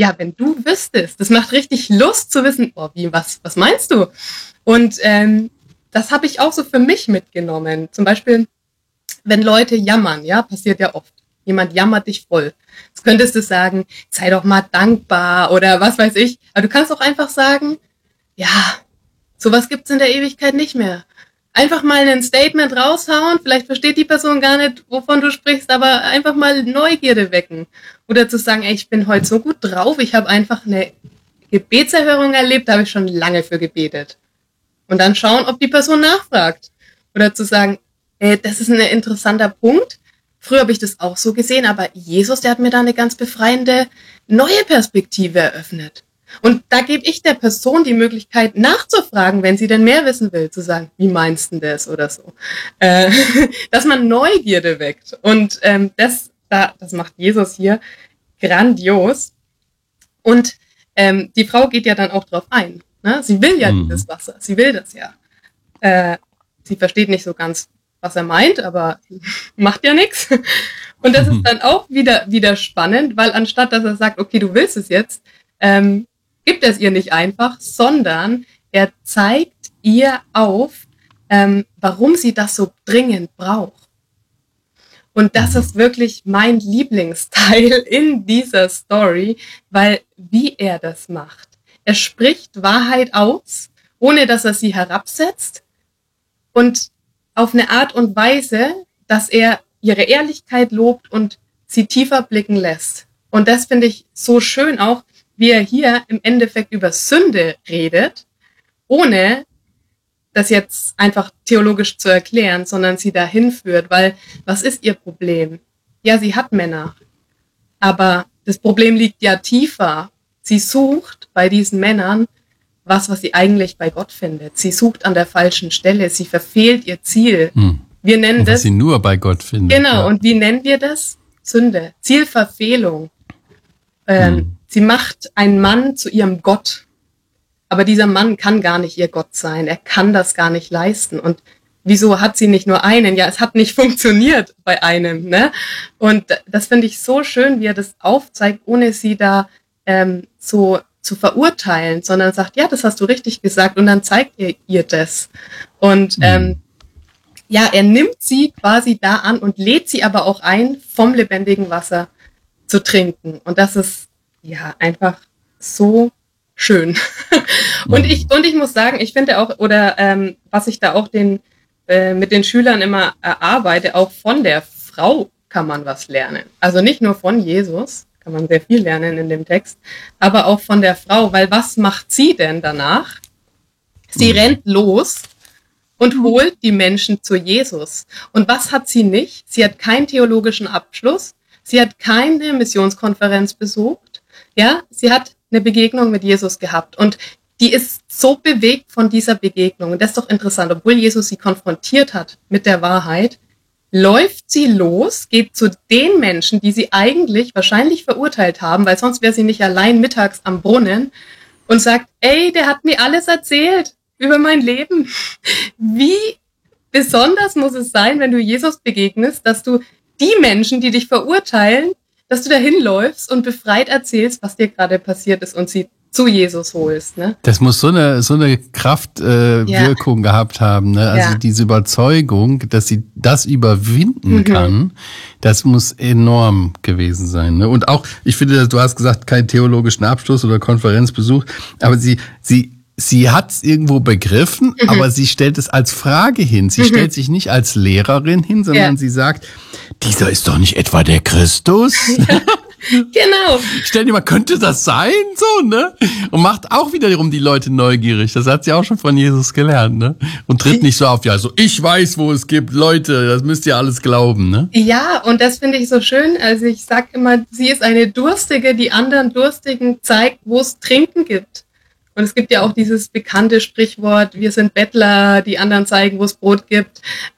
ja, wenn du wüsstest, das macht richtig Lust zu wissen, oh, was meinst du? Und das habe ich auch so für mich mitgenommen. Zum Beispiel, wenn Leute jammern, ja, passiert ja oft. Jemand jammert dich voll. Jetzt könntest du sagen, sei doch mal dankbar oder was weiß ich. Aber du kannst auch einfach sagen, ja, sowas gibt's in der Ewigkeit nicht mehr. Einfach mal ein Statement raushauen, vielleicht versteht die Person gar nicht, wovon du sprichst, aber einfach mal Neugierde wecken. Oder zu sagen, ey, ich bin heute so gut drauf, ich habe einfach eine Gebetserhörung erlebt, da habe ich schon lange für gebetet. Und dann schauen, ob die Person nachfragt. Oder zu sagen, ey, das ist ein interessanter Punkt. Früher habe ich das auch so gesehen, aber Jesus, der hat mir da eine ganz befreiende neue Perspektive eröffnet. Und da gebe ich der Person die Möglichkeit nachzufragen, wenn sie denn mehr wissen will, zu sagen, wie meinst du das oder so. Dass man Neugierde weckt. Und das macht Jesus hier grandios. Und die Frau geht ja dann auch drauf ein. Ne? Sie will ja dieses Wasser, sie will das ja. Sie versteht nicht so ganz, was er meint, aber macht ja nichts. Und das ist dann auch wieder spannend, weil anstatt, dass er sagt, okay, du willst es jetzt, gibt er es ihr nicht einfach, sondern er zeigt ihr auf, warum sie das so dringend braucht. Und das ist wirklich mein Lieblingsteil in dieser Story, weil wie er das macht. Er spricht Wahrheit aus, ohne dass er sie herabsetzt und auf eine Art und Weise, dass er ihre Ehrlichkeit lobt und sie tiefer blicken lässt. Und das finde ich so schön auch, wie er hier im Endeffekt über Sünde redet, ohne das jetzt einfach theologisch zu erklären, sondern sie dahin führt, weil was ist ihr Problem? Ja, sie hat Männer, aber das Problem liegt ja tiefer. Sie sucht bei diesen Männern was sie eigentlich bei Gott findet. Sie sucht an der falschen Stelle, sie verfehlt ihr Ziel. Wir nennen und das... was sie nur bei Gott findet. Genau, ja. Und wie nennen wir das? Sünde, Zielverfehlung. Sie macht einen Mann zu ihrem Gott. Aber dieser Mann kann gar nicht ihr Gott sein. Er kann das gar nicht leisten. Und wieso hat sie nicht nur einen? Ja, es hat nicht funktioniert bei einem. Ne? Und das finde ich so schön, wie er das aufzeigt, ohne sie da so zu verurteilen, sondern sagt, ja, das hast du richtig gesagt. Und dann zeigt ihr das. Und ja, er nimmt sie quasi da an und lädt sie aber auch ein, vom lebendigen Wasser zu trinken. Und das ist ja einfach so schön. Und ich muss sagen, ich finde auch, oder was ich da auch mit den Schülern immer erarbeite, auch von der Frau kann man was lernen. Also nicht nur von Jesus, kann man sehr viel lernen in dem Text, aber auch von der Frau, weil was macht sie denn danach? Sie rennt los und holt die Menschen zu Jesus. Und was hat sie nicht? Sie hat keinen theologischen Abschluss, sie hat keine Missionskonferenz besucht, ja, sie hat eine Begegnung mit Jesus gehabt und die ist so bewegt von dieser Begegnung. Und das ist doch interessant, obwohl Jesus sie konfrontiert hat mit der Wahrheit, läuft sie los, geht zu den Menschen, die sie eigentlich wahrscheinlich verurteilt haben, weil sonst wäre sie nicht allein mittags am Brunnen und sagt, ey, der hat mir alles erzählt über mein Leben. Wie besonders muss es sein, wenn du Jesus begegnest, dass du die Menschen, die dich verurteilen, dass du dahin läufst und befreit erzählst, was dir gerade passiert ist und sie zu Jesus holst. Ne? Das muss so eine Kraftwirkung gehabt haben. Ne? Also diese Überzeugung, dass sie das überwinden kann, das muss enorm gewesen sein. Ne? Und auch, ich finde, du hast gesagt, keinen theologischen Abschluss oder Konferenzbesuch, aber sie hat es irgendwo begriffen, aber sie stellt es als Frage hin. Sie stellt sich nicht als Lehrerin hin, sondern sie sagt, dieser ist doch nicht etwa der Christus? Ja, genau. Stell dir mal, könnte das sein? So, ne? Und macht auch wiederum die Leute neugierig. Das hat sie auch schon von Jesus gelernt, ne? Und tritt nicht so auf, ja, so, ich weiß, wo es gibt, Leute, das müsst ihr alles glauben, ne? Ja, und das finde ich so schön. Also ich sag immer, sie ist eine Durstige, die anderen Durstigen zeigt, wo es Trinken gibt. Und es gibt ja auch dieses bekannte Sprichwort, wir sind Bettler, die anderen zeigen, wo es Brot gibt.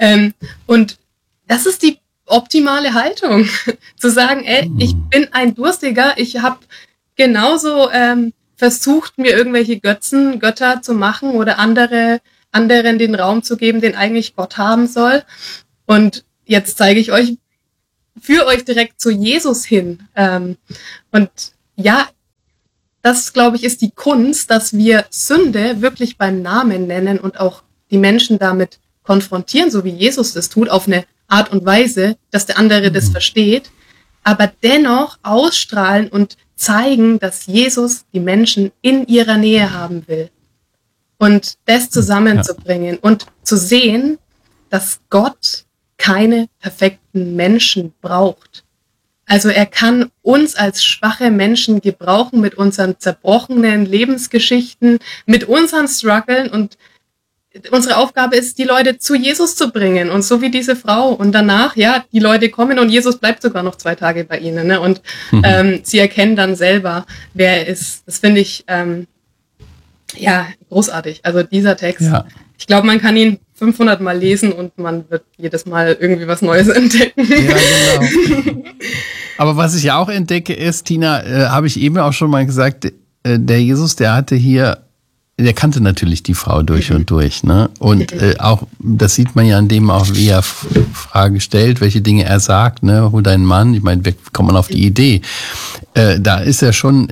Und das ist die optimale Haltung, zu sagen, ey, ich bin ein Durstiger, ich habe genauso versucht, mir irgendwelche Götter zu machen oder anderen den Raum zu geben, den eigentlich Gott haben soll. Und jetzt zeige ich führe euch direkt zu Jesus hin. Und ja, das, glaube ich, ist die Kunst, dass wir Sünde wirklich beim Namen nennen und auch die Menschen damit konfrontieren, so wie Jesus das tut, auf eine Art und Weise, dass der andere das versteht, aber dennoch ausstrahlen und zeigen, dass Jesus die Menschen in ihrer Nähe haben will. Und das zusammenzubringen und zu sehen, dass Gott keine perfekten Menschen braucht. Also er kann uns als schwache Menschen gebrauchen mit unseren zerbrochenen Lebensgeschichten, mit unseren Struggeln, und unsere Aufgabe ist, die Leute zu Jesus zu bringen, und so wie diese Frau. Und danach, ja, die Leute kommen und Jesus bleibt sogar noch 2 Tage bei ihnen, ne? Und sie erkennen dann selber, wer er ist. Das finde ich ja großartig. Also dieser Text, ja. Ich glaube, man kann ihn 500 Mal lesen und man wird jedes Mal irgendwie was Neues entdecken. Ja, genau. Aber was ich ja auch entdecke ist, Tina, habe ich eben auch schon mal gesagt, der Jesus, der kannte natürlich die Frau durch und durch, ne? Und auch, das sieht man ja an dem auch, wie er Fragen stellt, welche Dinge er sagt, ne? Hol deinen Mann, ich meine, wie kommt man auf die Idee? Da ist er schon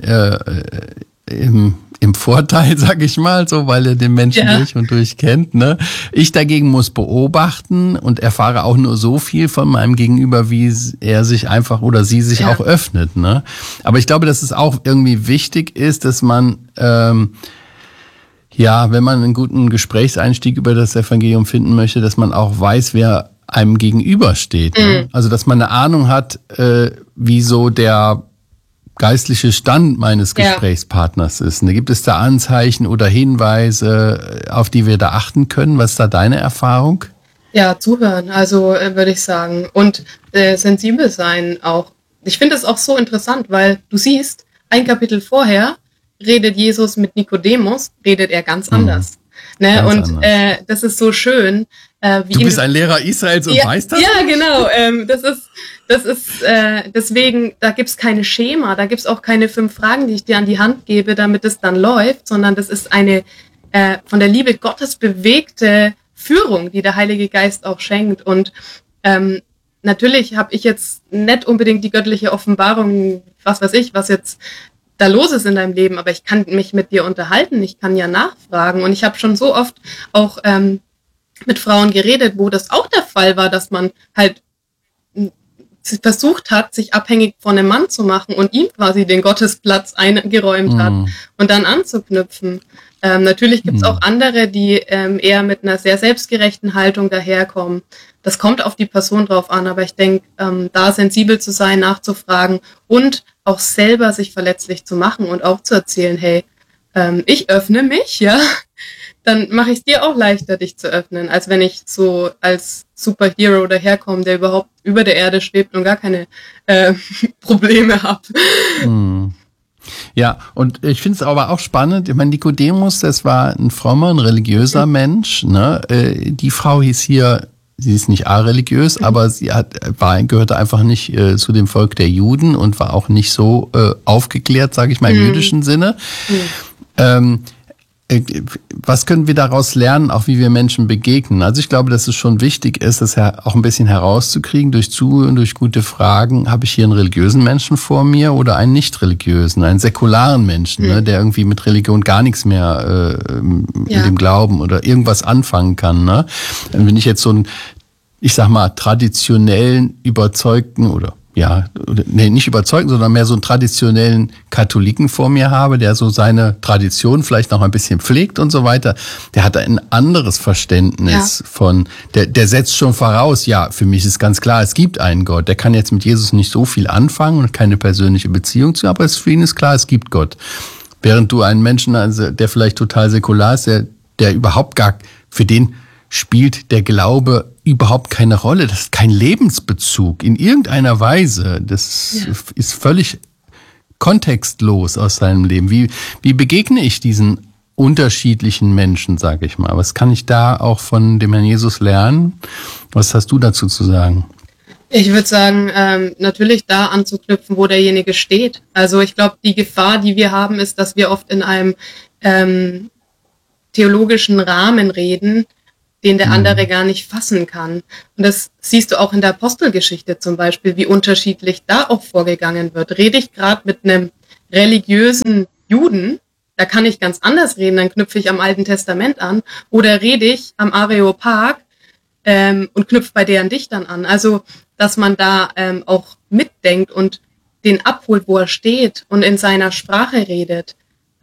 im Vorteil, sag ich mal, so, weil er den Menschen durch und durch kennt, ne? Ich dagegen muss beobachten und erfahre auch nur so viel von meinem Gegenüber, wie er sich einfach oder sie sich auch öffnet, ne? Aber ich glaube, dass es auch irgendwie wichtig ist, dass man, wenn man einen guten Gesprächseinstieg über das Evangelium finden möchte, dass man auch weiß, wer einem gegenübersteht, ne? Also, dass man eine Ahnung hat, wie so der geistliche Stand meines Gesprächspartners ist. Gibt es da Anzeichen oder Hinweise, auf die wir da achten können? Was ist da deine Erfahrung? Ja, zuhören, also würde ich sagen. Und sensibel sein auch. Ich finde es auch so interessant, weil du siehst, ein Kapitel vorher redet Jesus mit Nikodemus, redet er ganz anders. Ne? Ganz und anders. Das ist so schön. Wie du bist ein Lehrer Israels und weißt das? Ja, genau. Das ist deswegen, da gibt's keine Schema, da gibt's auch keine 5 Fragen, die ich dir an die Hand gebe, damit es dann läuft, sondern das ist eine von der Liebe Gottes bewegte Führung, die der Heilige Geist auch schenkt. Und natürlich habe ich jetzt nicht unbedingt die göttliche Offenbarung, was weiß ich, was jetzt da los ist in deinem Leben, aber ich kann mich mit dir unterhalten, ich kann ja nachfragen. Und ich habe schon so oft auch mit Frauen geredet, wo das auch der Fall war, dass man halt versucht hat, sich abhängig von einem Mann zu machen und ihm quasi den Gottesplatz eingeräumt hat und dann anzuknüpfen. Natürlich gibt's auch andere, die eher mit einer sehr selbstgerechten Haltung daherkommen. Das kommt auf die Person drauf an, aber ich denke, da sensibel zu sein, nachzufragen und auch selber sich verletzlich zu machen und auch zu erzählen, hey, ich öffne mich, ja, dann mache ich es dir auch leichter, dich zu öffnen, als wenn ich so als Superhero daherkomme, der überhaupt über der Erde schwebt und gar keine Probleme hat. Ja, und ich finde es aber auch spannend, ich meine, Nikodemus, das war ein frommer, ein religiöser Mensch, ne? Die Frau hieß hier, sie ist nicht areligiös, aber sie gehörte einfach nicht zu dem Volk der Juden und war auch nicht so aufgeklärt, sage ich mal, im jüdischen Sinne. Was können wir daraus lernen, auch wie wir Menschen begegnen? Also ich glaube, dass es schon wichtig ist, das auch ein bisschen herauszukriegen. Durch Zuhören, durch gute Fragen, habe ich hier einen religiösen Menschen vor mir oder einen nicht religiösen, einen säkularen Menschen, ne, der irgendwie mit Religion gar nichts mehr mit dem Glauben oder irgendwas anfangen kann. Ne? Wenn ich jetzt so einen, ich sag mal, traditionellen, überzeugten oder nicht überzeugten, sondern mehr so einen traditionellen Katholiken vor mir habe, der so seine Tradition vielleicht noch ein bisschen pflegt und so weiter, der hat ein anderes Verständnis von, der setzt schon voraus, ja, für mich ist ganz klar, es gibt einen Gott. Der kann jetzt mit Jesus nicht so viel anfangen und keine persönliche Beziehung zu, aber für ihn ist klar, es gibt Gott. Während du einen Menschen, also der vielleicht total säkular ist, der überhaupt gar, für den spielt der Glaube überhaupt keine Rolle. Das ist kein Lebensbezug in irgendeiner Weise. Das ist völlig kontextlos aus seinem Leben. Wie begegne ich diesen unterschiedlichen Menschen, sage ich mal? Was kann ich da auch von dem Herrn Jesus lernen? Was hast du dazu zu sagen? Ich würde sagen, natürlich da anzuknüpfen, wo derjenige steht. Also ich glaube, die Gefahr, die wir haben, ist, dass wir oft in einem theologischen Rahmen reden, den der andere gar nicht fassen kann. Und das siehst du auch in der Apostelgeschichte zum Beispiel, wie unterschiedlich da auch vorgegangen wird. Rede ich gerade mit einem religiösen Juden, da kann ich ganz anders reden, dann knüpfe ich am Alten Testament an, oder rede ich am Areopag und knüpfe bei deren Dichtern an. Also, dass man da auch mitdenkt und den abholt, wo er steht und in seiner Sprache redet.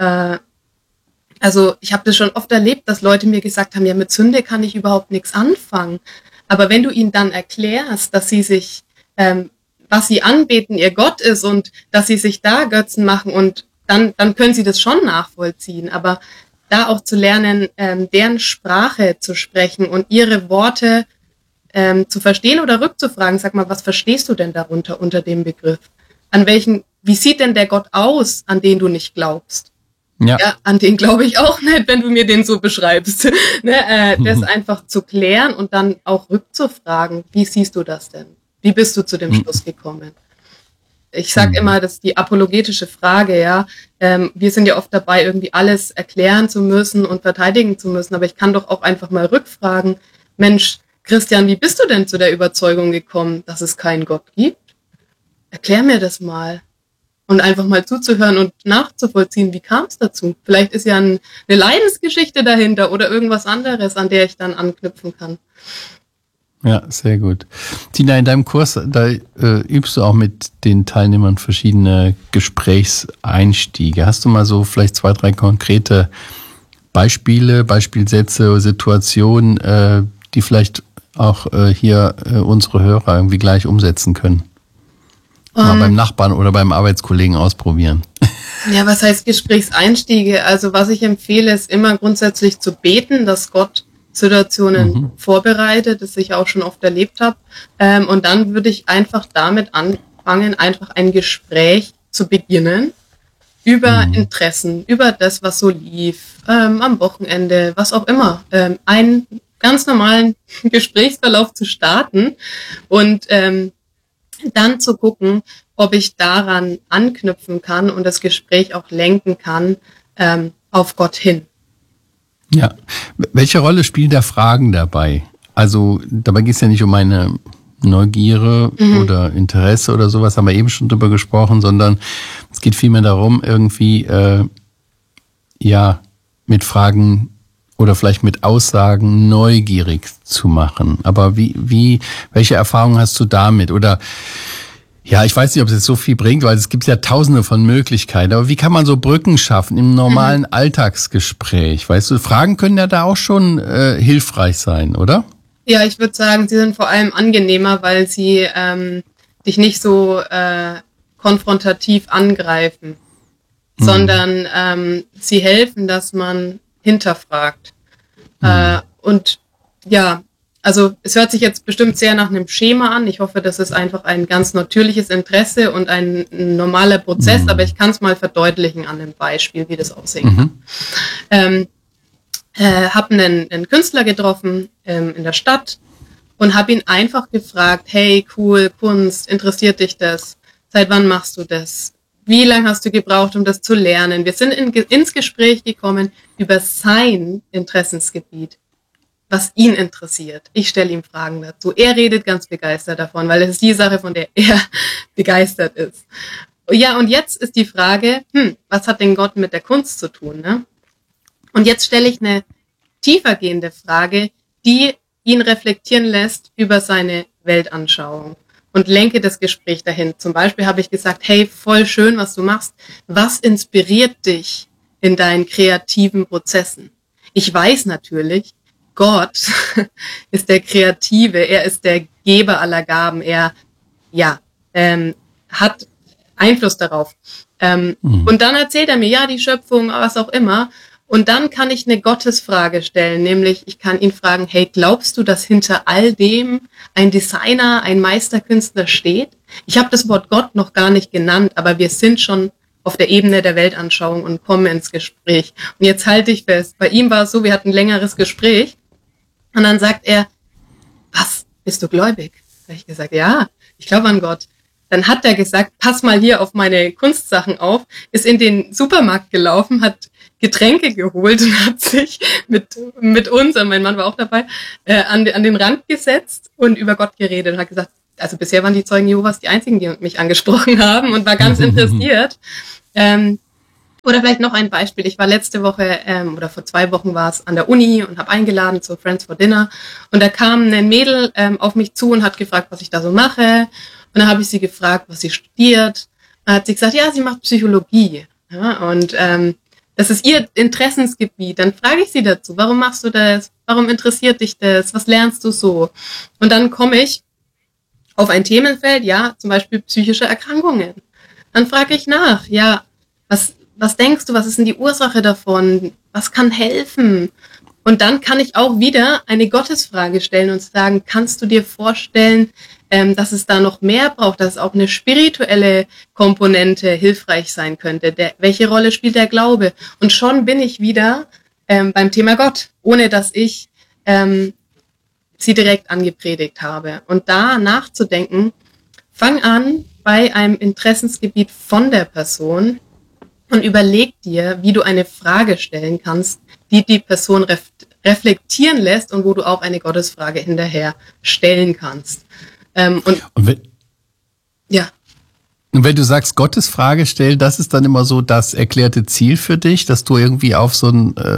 Also ich habe das schon oft erlebt, dass Leute mir gesagt haben, ja, mit Sünde kann ich überhaupt nichts anfangen. Aber wenn du ihnen dann erklärst, dass sie sich, was sie anbeten, ihr Gott ist und dass sie sich da Götzen machen, und dann können sie das schon nachvollziehen. Aber da auch zu lernen, deren Sprache zu sprechen und ihre Worte zu verstehen oder rückzufragen, sag mal, was verstehst du denn darunter, unter dem Begriff? Wie sieht denn der Gott aus, an den du nicht glaubst? Ja, an den glaube ich auch nicht, wenn du mir den so beschreibst. Das einfach zu klären und dann auch rückzufragen, wie siehst du das denn? Wie bist du zu dem Schluss gekommen? Ich sage immer, das ist die apologetische Frage, ja. Wir sind ja oft dabei, irgendwie alles erklären zu müssen und verteidigen zu müssen, aber ich kann doch auch einfach mal rückfragen, Mensch, Christian, wie bist du denn zu der Überzeugung gekommen, dass es keinen Gott gibt? Erklär mir das mal. Und einfach mal zuzuhören und nachzuvollziehen, wie kam es dazu? Vielleicht ist ja eine Leidensgeschichte dahinter oder irgendwas anderes, an der ich dann anknüpfen kann. Ja, sehr gut. Tina, in deinem Kurs, da übst du auch mit den Teilnehmern verschiedene Gesprächseinstiege. Hast du mal so vielleicht 2, 3 konkrete Beispiele, Beispielsätze, Situationen, die vielleicht auch hier unsere Hörer irgendwie gleich umsetzen können? Mal beim Nachbarn oder beim Arbeitskollegen ausprobieren. Ja, was heißt Gesprächseinstiege? Also was ich empfehle, ist immer grundsätzlich zu beten, dass Gott Situationen vorbereitet, das ich auch schon oft erlebt habe. Und dann würde ich einfach damit anfangen, einfach ein Gespräch zu beginnen über Interessen, über das, was so lief, am Wochenende, was auch immer. Einen ganz normalen Gesprächsverlauf zu starten und dann zu gucken, ob ich daran anknüpfen kann und das Gespräch auch lenken kann auf Gott hin. Ja, welche Rolle spielen da Fragen dabei? Also dabei geht es ja nicht um eine Neugierde oder Interesse oder sowas, haben wir eben schon drüber gesprochen, sondern es geht vielmehr darum, irgendwie mit Fragen oder vielleicht mit Aussagen neugierig zu machen. Aber welche Erfahrungen hast du damit? Oder ja, ich weiß nicht, ob es jetzt so viel bringt, weil es gibt ja tausende von Möglichkeiten. Aber wie kann man so Brücken schaffen im normalen Alltagsgespräch? Weißt du, Fragen können ja da auch schon hilfreich sein, oder? Ja, ich würde sagen, sie sind vor allem angenehmer, weil sie dich nicht so konfrontativ angreifen, sondern sie helfen, dass man hinterfragt. Und ja, also es hört sich jetzt bestimmt sehr nach einem Schema an. Ich hoffe, das ist einfach ein ganz natürliches Interesse und ein normaler Prozess, aber ich kann es mal verdeutlichen an einem Beispiel, wie das aussehen kann. Habe einen Künstler getroffen in der Stadt und habe ihn einfach gefragt, hey, cool, Kunst, interessiert dich das? Seit wann machst du das? Wie lange hast du gebraucht, um das zu lernen? Wir sind ins Gespräch gekommen über sein Interessensgebiet, was ihn interessiert. Ich stelle ihm Fragen dazu. Er redet ganz begeistert davon, weil es ist die Sache, von der er begeistert ist. Ja, und jetzt ist die Frage, was hat denn Gott mit der Kunst zu tun? Ne? Und jetzt stelle ich eine tiefergehende Frage, die ihn reflektieren lässt über seine Weltanschauung und lenke das Gespräch dahin. Zum Beispiel habe ich gesagt, hey, voll schön, was du machst. Was inspiriert dich in deinen kreativen Prozessen? Ich weiß natürlich, Gott ist der Kreative, er ist der Geber aller Gaben, er hat Einfluss darauf. Und dann erzählt er mir, ja, die Schöpfung, was auch immer. Und dann kann ich eine Gottesfrage stellen, nämlich ich kann ihn fragen, hey, glaubst du, dass hinter all dem ein Designer, ein Meisterkünstler steht? Ich habe das Wort Gott noch gar nicht genannt, aber wir sind schon auf der Ebene der Weltanschauung und kommen ins Gespräch. Und jetzt halte ich fest, bei ihm war es so, wir hatten ein längeres Gespräch und dann sagt er, was, bist du gläubig? Da habe ich gesagt, ja, ich glaube an Gott. Dann hat er gesagt, pass mal hier auf meine Kunstsachen auf, ist in den Supermarkt gelaufen, hat Getränke geholt und hat sich mit uns, und mein Mann war auch dabei, an den Rand gesetzt und über Gott geredet und hat gesagt, also bisher waren die Zeugen Jehovas die einzigen, die mich angesprochen haben und war ganz interessiert. Oder vielleicht noch ein Beispiel. Ich war letzte Woche oder vor 2 Wochen war es an der Uni und habe eingeladen zu Friends for Dinner. Und da kam ein Mädel auf mich zu und hat gefragt, was ich da so mache. Und dann habe ich sie gefragt, was sie studiert. Dann hat sie gesagt, ja, sie macht Psychologie. Ja, und das ist ihr Interessensgebiet. Dann frage ich sie dazu, warum machst du das? Warum interessiert dich das? Was lernst du so? Und dann komme ich auf ein Themenfeld, ja, zum Beispiel psychische Erkrankungen. Dann frage ich nach, ja, was denkst du, was ist denn die Ursache davon? Was kann helfen? Und dann kann ich auch wieder eine Gottesfrage stellen und sagen, kannst du dir vorstellen, dass es da noch mehr braucht, dass auch eine spirituelle Komponente hilfreich sein könnte? Welche Rolle spielt der Glaube? Und schon bin ich wieder beim Thema Gott, ohne dass ich sie direkt angepredigt habe. Und da nachzudenken, fang an bei einem Interessensgebiet von der Person und überleg dir, wie du eine Frage stellen kannst, die die Person reflektieren lässt und wo du auch eine Gottesfrage hinterher stellen kannst. Und wenn du sagst, Gottesfrage stellen, das ist dann immer so das erklärte Ziel für dich, dass du irgendwie auf so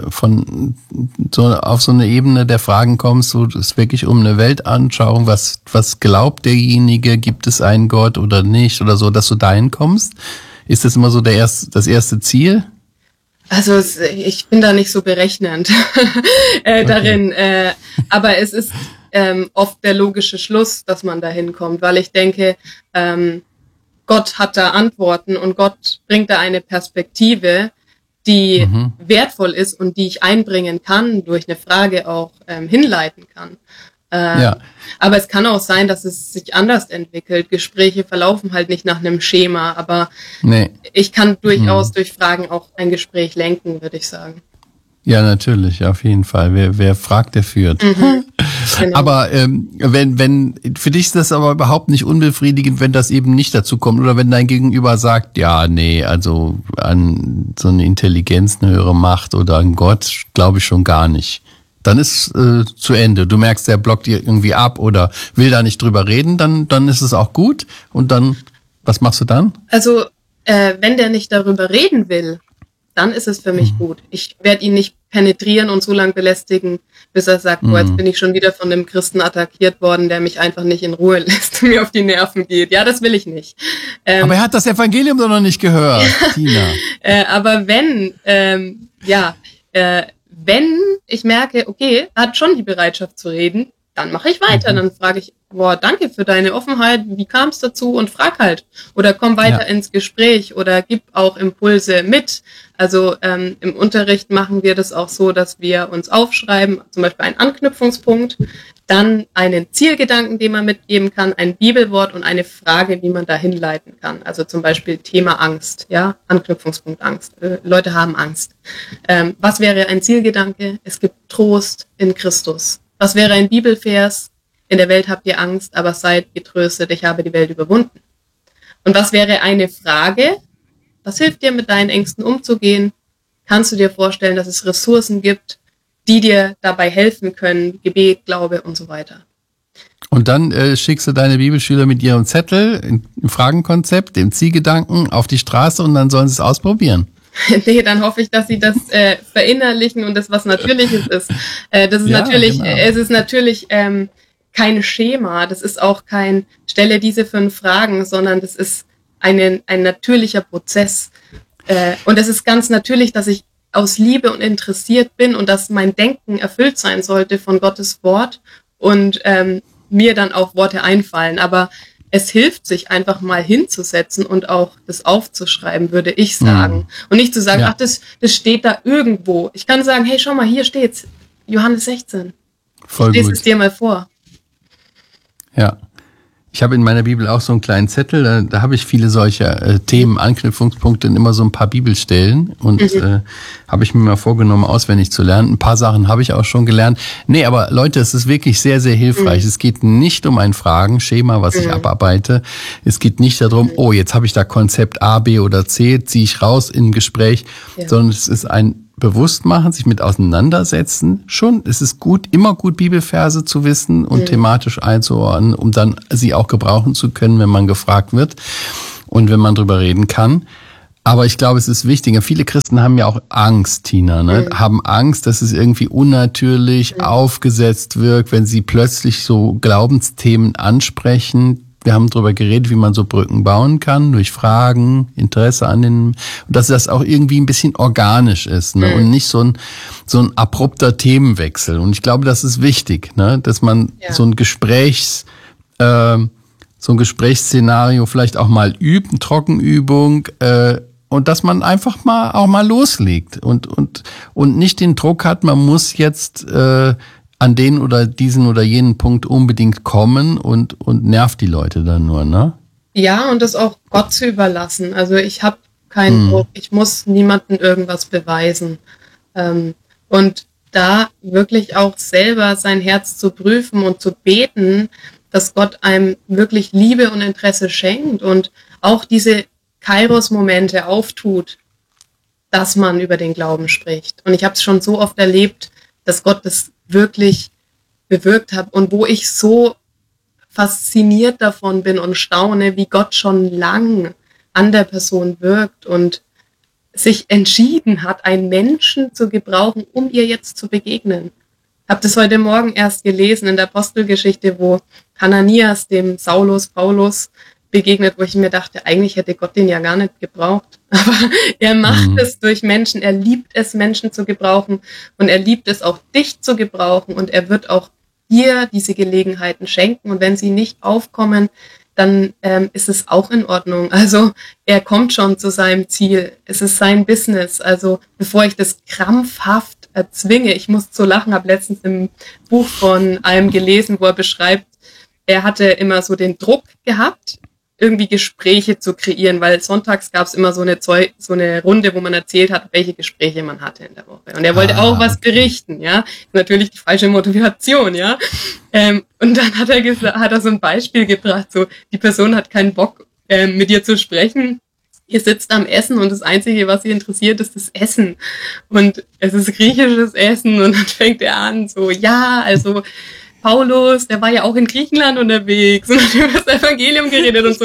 eine Ebene der Fragen kommst, wo es wirklich um eine Weltanschauung, was glaubt derjenige, gibt es einen Gott oder nicht oder so, dass du dahin kommst? Ist das immer so das erste Ziel? Also ich bin da nicht so berechnend darin, aber es ist oft der logische Schluss, dass man da hinkommt, weil ich denke, Gott hat da Antworten und Gott bringt da eine Perspektive, die wertvoll ist und die ich einbringen kann, durch eine Frage auch hinleiten kann. Aber es kann auch sein, dass es sich anders entwickelt. Gespräche verlaufen halt nicht nach einem Schema, aber ich kann durchaus durch Fragen auch ein Gespräch lenken, würde ich sagen. Ja, natürlich, auf jeden Fall. Wer fragt, der führt. Genau. Aber wenn für dich ist das aber überhaupt nicht unbefriedigend, wenn das eben nicht dazu kommt oder wenn dein Gegenüber sagt, ja, nee, also an so eine Intelligenz, eine höhere Macht oder an Gott glaube ich schon gar nicht. Dann ist zu Ende. Du merkst, der blockt dir irgendwie ab oder will da nicht drüber reden, dann ist es auch gut. Und dann, was machst du dann? Also, wenn der nicht darüber reden will, dann ist es für mich gut. Ich werde ihn nicht penetrieren und so lange belästigen, bis er sagt, boah, jetzt bin ich schon wieder von einem Christen attackiert worden, der mich einfach nicht in Ruhe lässt und mir auf die Nerven geht. Ja, das will ich nicht. Aber er hat das Evangelium doch noch nicht gehört, Tina. Aber wenn ich merke, okay, er hat schon die Bereitschaft zu reden, dann mache ich weiter. Dann frage ich, boah, danke für deine Offenheit, wie kam es dazu? Und frag halt. Oder komm weiter ins Gespräch oder gib auch Impulse mit. Also im Unterricht machen wir das auch so, dass wir uns aufschreiben, zum Beispiel einen Anknüpfungspunkt, dann einen Zielgedanken, den man mitgeben kann, ein Bibelwort und eine Frage, wie man da hinleiten kann. Also zum Beispiel Thema Angst, ja, Anknüpfungspunkt Angst. Leute haben Angst. Was wäre ein Zielgedanke? Es gibt Trost in Christus. Was wäre ein Bibelvers? In der Welt habt ihr Angst, aber seid getröstet, ich habe die Welt überwunden. Und was wäre eine Frage? Was hilft dir, mit deinen Ängsten umzugehen? Kannst du dir vorstellen, dass es Ressourcen gibt, die dir dabei helfen können? Gebet, Glaube und so weiter. Und dann schickst du deine Bibelschüler mit ihrem Zettel, im Fragenkonzept, dem Zielgedanken auf die Straße und dann sollen sie es ausprobieren. Nee, dann hoffe ich, dass sie das verinnerlichen und das was Natürliches ist. Das ist natürlich, genau. Es ist natürlich kein Schema, das ist auch kein stelle diese 5 Fragen, sondern das ist ein natürlicher Prozess. Und es ist ganz natürlich, dass ich aus Liebe und interessiert bin und dass mein Denken erfüllt sein sollte von Gottes Wort und mir dann auch Worte einfallen. Aber es hilft, sich einfach mal hinzusetzen und auch das aufzuschreiben, würde ich sagen. Und nicht zu sagen, ach, das steht da irgendwo. Ich kann sagen, hey, schau mal, hier steht's. Johannes 16. Voll ich lese es dir mal vor. Ja. Ich habe in meiner Bibel auch so einen kleinen Zettel, da habe ich viele solcher Themen, Anknüpfungspunkte und immer so ein paar Bibelstellen und habe ich mir mal vorgenommen, auswendig zu lernen. Ein paar Sachen habe ich auch schon gelernt. Nee, aber Leute, es ist wirklich sehr, sehr hilfreich. Es geht nicht um ein Fragenschema, was ich abarbeite. Es geht nicht darum, oh, jetzt habe ich da Konzept A, B oder C, ziehe ich raus in ein Gespräch, sondern es ist ein Bewusstmachen, sich mit auseinandersetzen. Schon, es ist gut, immer gut Bibelverse zu wissen und thematisch einzuordnen, um dann sie auch gebrauchen zu können, wenn man gefragt wird und wenn man drüber reden kann. Aber ich glaube, es ist wichtiger. Viele Christen haben ja auch Angst, Tina, ne? Haben Angst, dass es irgendwie unnatürlich aufgesetzt wirkt, wenn sie plötzlich so Glaubensthemen ansprechen. Wir haben darüber geredet, wie man so Brücken bauen kann, durch Fragen, Interesse an den, und dass das auch irgendwie ein bisschen organisch ist, ne? Und nicht so ein abrupter Themenwechsel. Und ich glaube, das ist wichtig, ne? Dass man so ein Gesprächsszenario vielleicht auch mal übt, eine Trockenübung, und dass man einfach auch mal loslegt und nicht den Druck hat, man muss jetzt an den oder diesen oder jenen Punkt unbedingt kommen und nervt die Leute dann nur, ne? Ja, und das auch Gott zu überlassen. Also ich habe keinen Druck, ich muss niemandem irgendwas beweisen. Und da wirklich auch selber sein Herz zu prüfen und zu beten, dass Gott einem wirklich Liebe und Interesse schenkt und auch diese Kairos-Momente auftut, dass man über den Glauben spricht. Und ich habe es schon so oft erlebt, dass Gott das wirklich bewirkt hat und wo ich so fasziniert davon bin und staune, wie Gott schon lang an der Person wirkt und sich entschieden hat, einen Menschen zu gebrauchen, um ihr jetzt zu begegnen. Ich habe das heute Morgen erst gelesen in der Apostelgeschichte, wo Hananias dem Paulus begegnet, wo ich mir dachte, eigentlich hätte Gott den ja gar nicht gebraucht. Aber er macht es durch Menschen, er liebt es, Menschen zu gebrauchen und er liebt es auch, dich zu gebrauchen und er wird auch dir diese Gelegenheiten schenken und wenn sie nicht aufkommen, dann ist es auch in Ordnung. Also er kommt schon zu seinem Ziel. Es ist sein Business. Also bevor ich das krampfhaft erzwinge, ich muss so lachen, habe letztens im Buch von einem gelesen, wo er beschreibt, er hatte immer so den Druck gehabt, irgendwie Gespräche zu kreieren, weil sonntags gab es immer so eine Runde, wo man erzählt hat, welche Gespräche man hatte in der Woche. Und er wollte auch was berichten, ja. Natürlich die falsche Motivation, ja. Und dann hat er so ein Beispiel gebracht, so, die Person hat keinen Bock, mit dir zu sprechen. Ihr sitzt am Essen und das Einzige, was sie interessiert, ist das Essen. Und es ist griechisches Essen und dann fängt er an, so, ja, also, Paulus, der war ja auch in Griechenland unterwegs und hat über das Evangelium geredet und so.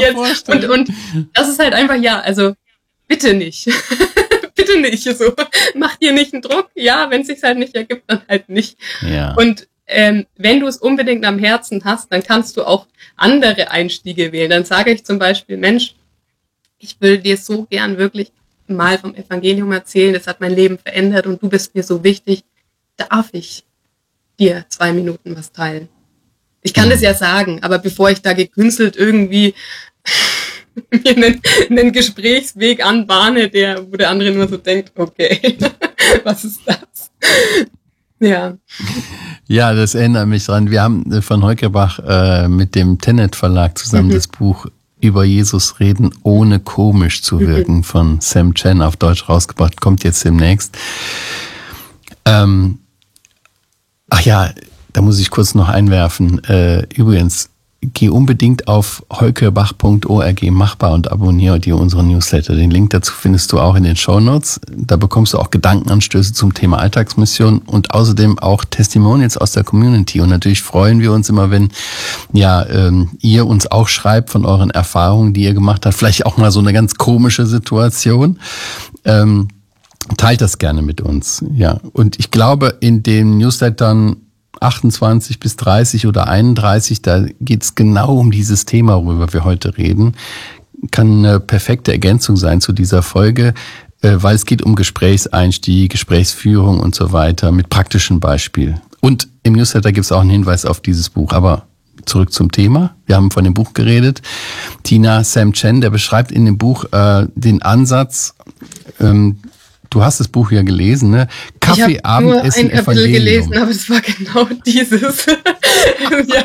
Und das ist halt einfach, ja, also bitte nicht. Bitte nicht. So, mach dir nicht einen Druck. Ja, wenn es sich halt nicht ergibt, dann halt nicht. Ja. Und wenn du es unbedingt am Herzen hast, dann kannst du auch andere Einstiege wählen. Dann sage ich zum Beispiel, Mensch, ich will dir so gern wirklich mal vom Evangelium erzählen, das hat mein Leben verändert und du bist mir so wichtig. Darf ich dir 2 Minuten was teilen? Ich kann das ja sagen, aber bevor ich da gekünstelt irgendwie mir einen Gesprächsweg anbahne, wo der andere nur so denkt, okay, was ist das? Ja. Ja, das erinnert mich dran. Wir haben von Heukerbach mit dem Tenet Verlag zusammen das Buch über Jesus reden, ohne komisch zu wirken von Sam Chen auf Deutsch rausgebracht, kommt jetzt demnächst. Ach ja, da muss ich kurz noch einwerfen. Übrigens, geh unbedingt auf heukerbach.org, machbar, und abonniere dir unseren Newsletter. Den Link dazu findest du auch in den Shownotes. Da bekommst du auch Gedankenanstöße zum Thema Alltagsmission und außerdem auch Testimonials aus der Community. Und natürlich freuen wir uns immer, wenn ihr uns auch schreibt von euren Erfahrungen, die ihr gemacht habt. Vielleicht auch mal so eine ganz komische Situation. Teilt das gerne mit uns, ja. Und ich glaube, in den Newslettern 28 bis 30 oder 31, da geht's genau um dieses Thema, worüber wir heute reden. Kann eine perfekte Ergänzung sein zu dieser Folge, weil es geht um Gesprächseinstieg, Gesprächsführung und so weiter mit praktischen Beispielen. Und im Newsletter gibt's auch einen Hinweis auf dieses Buch. Aber zurück zum Thema. Wir haben von dem Buch geredet. Tina, Sam Chen, der beschreibt in dem Buch den Ansatz, du hast das Buch ja gelesen, ne? Kaffee, Abendessen, Evangelium. Ich habe nur ein Kapitel gelesen, aber das war genau dieses. Ja.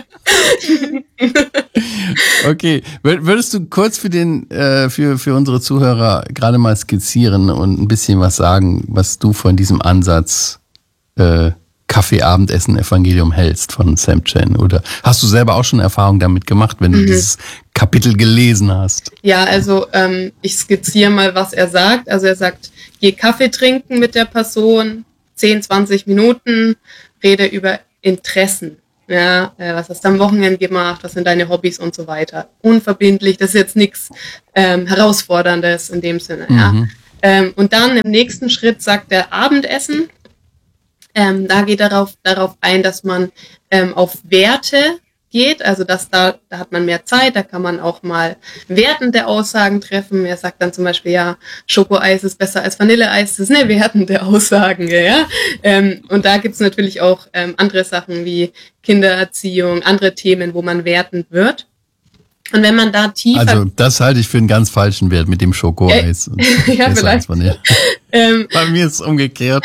Okay, würdest du kurz für unsere Zuhörer gerade mal skizzieren und ein bisschen was sagen, was du von diesem Ansatz Kaffee, Abendessen, Evangelium hältst von Sam Chen? Oder hast du selber auch schon Erfahrung damit gemacht, wenn du dieses Kapitel gelesen hast? Ja, also ich skizziere mal, was er sagt. Also er sagt, geh Kaffee trinken mit der Person, 10, 20 Minuten, rede über Interessen. Ja, was hast du am Wochenende gemacht? Was sind deine Hobbys und so weiter? Unverbindlich, das ist jetzt nichts Herausforderndes in dem Sinne, ja. Und dann im nächsten Schritt sagt er Abendessen. Da geht darauf ein, dass man auf Werte geht, also da hat man mehr Zeit, da kann man auch mal wertende Aussagen treffen. Er sagt dann zum Beispiel, ja, Schokoeis ist besser als Vanilleeis, das ist eine wertende Aussage, ja. Und da gibt's natürlich auch andere Sachen wie Kindererziehung, andere Themen, wo man wertend wird. Und wenn man da tiefer... Also das halte ich für einen ganz falschen Wert mit dem Schokoeis. Ja, vielleicht. Bei mir ist es umgekehrt.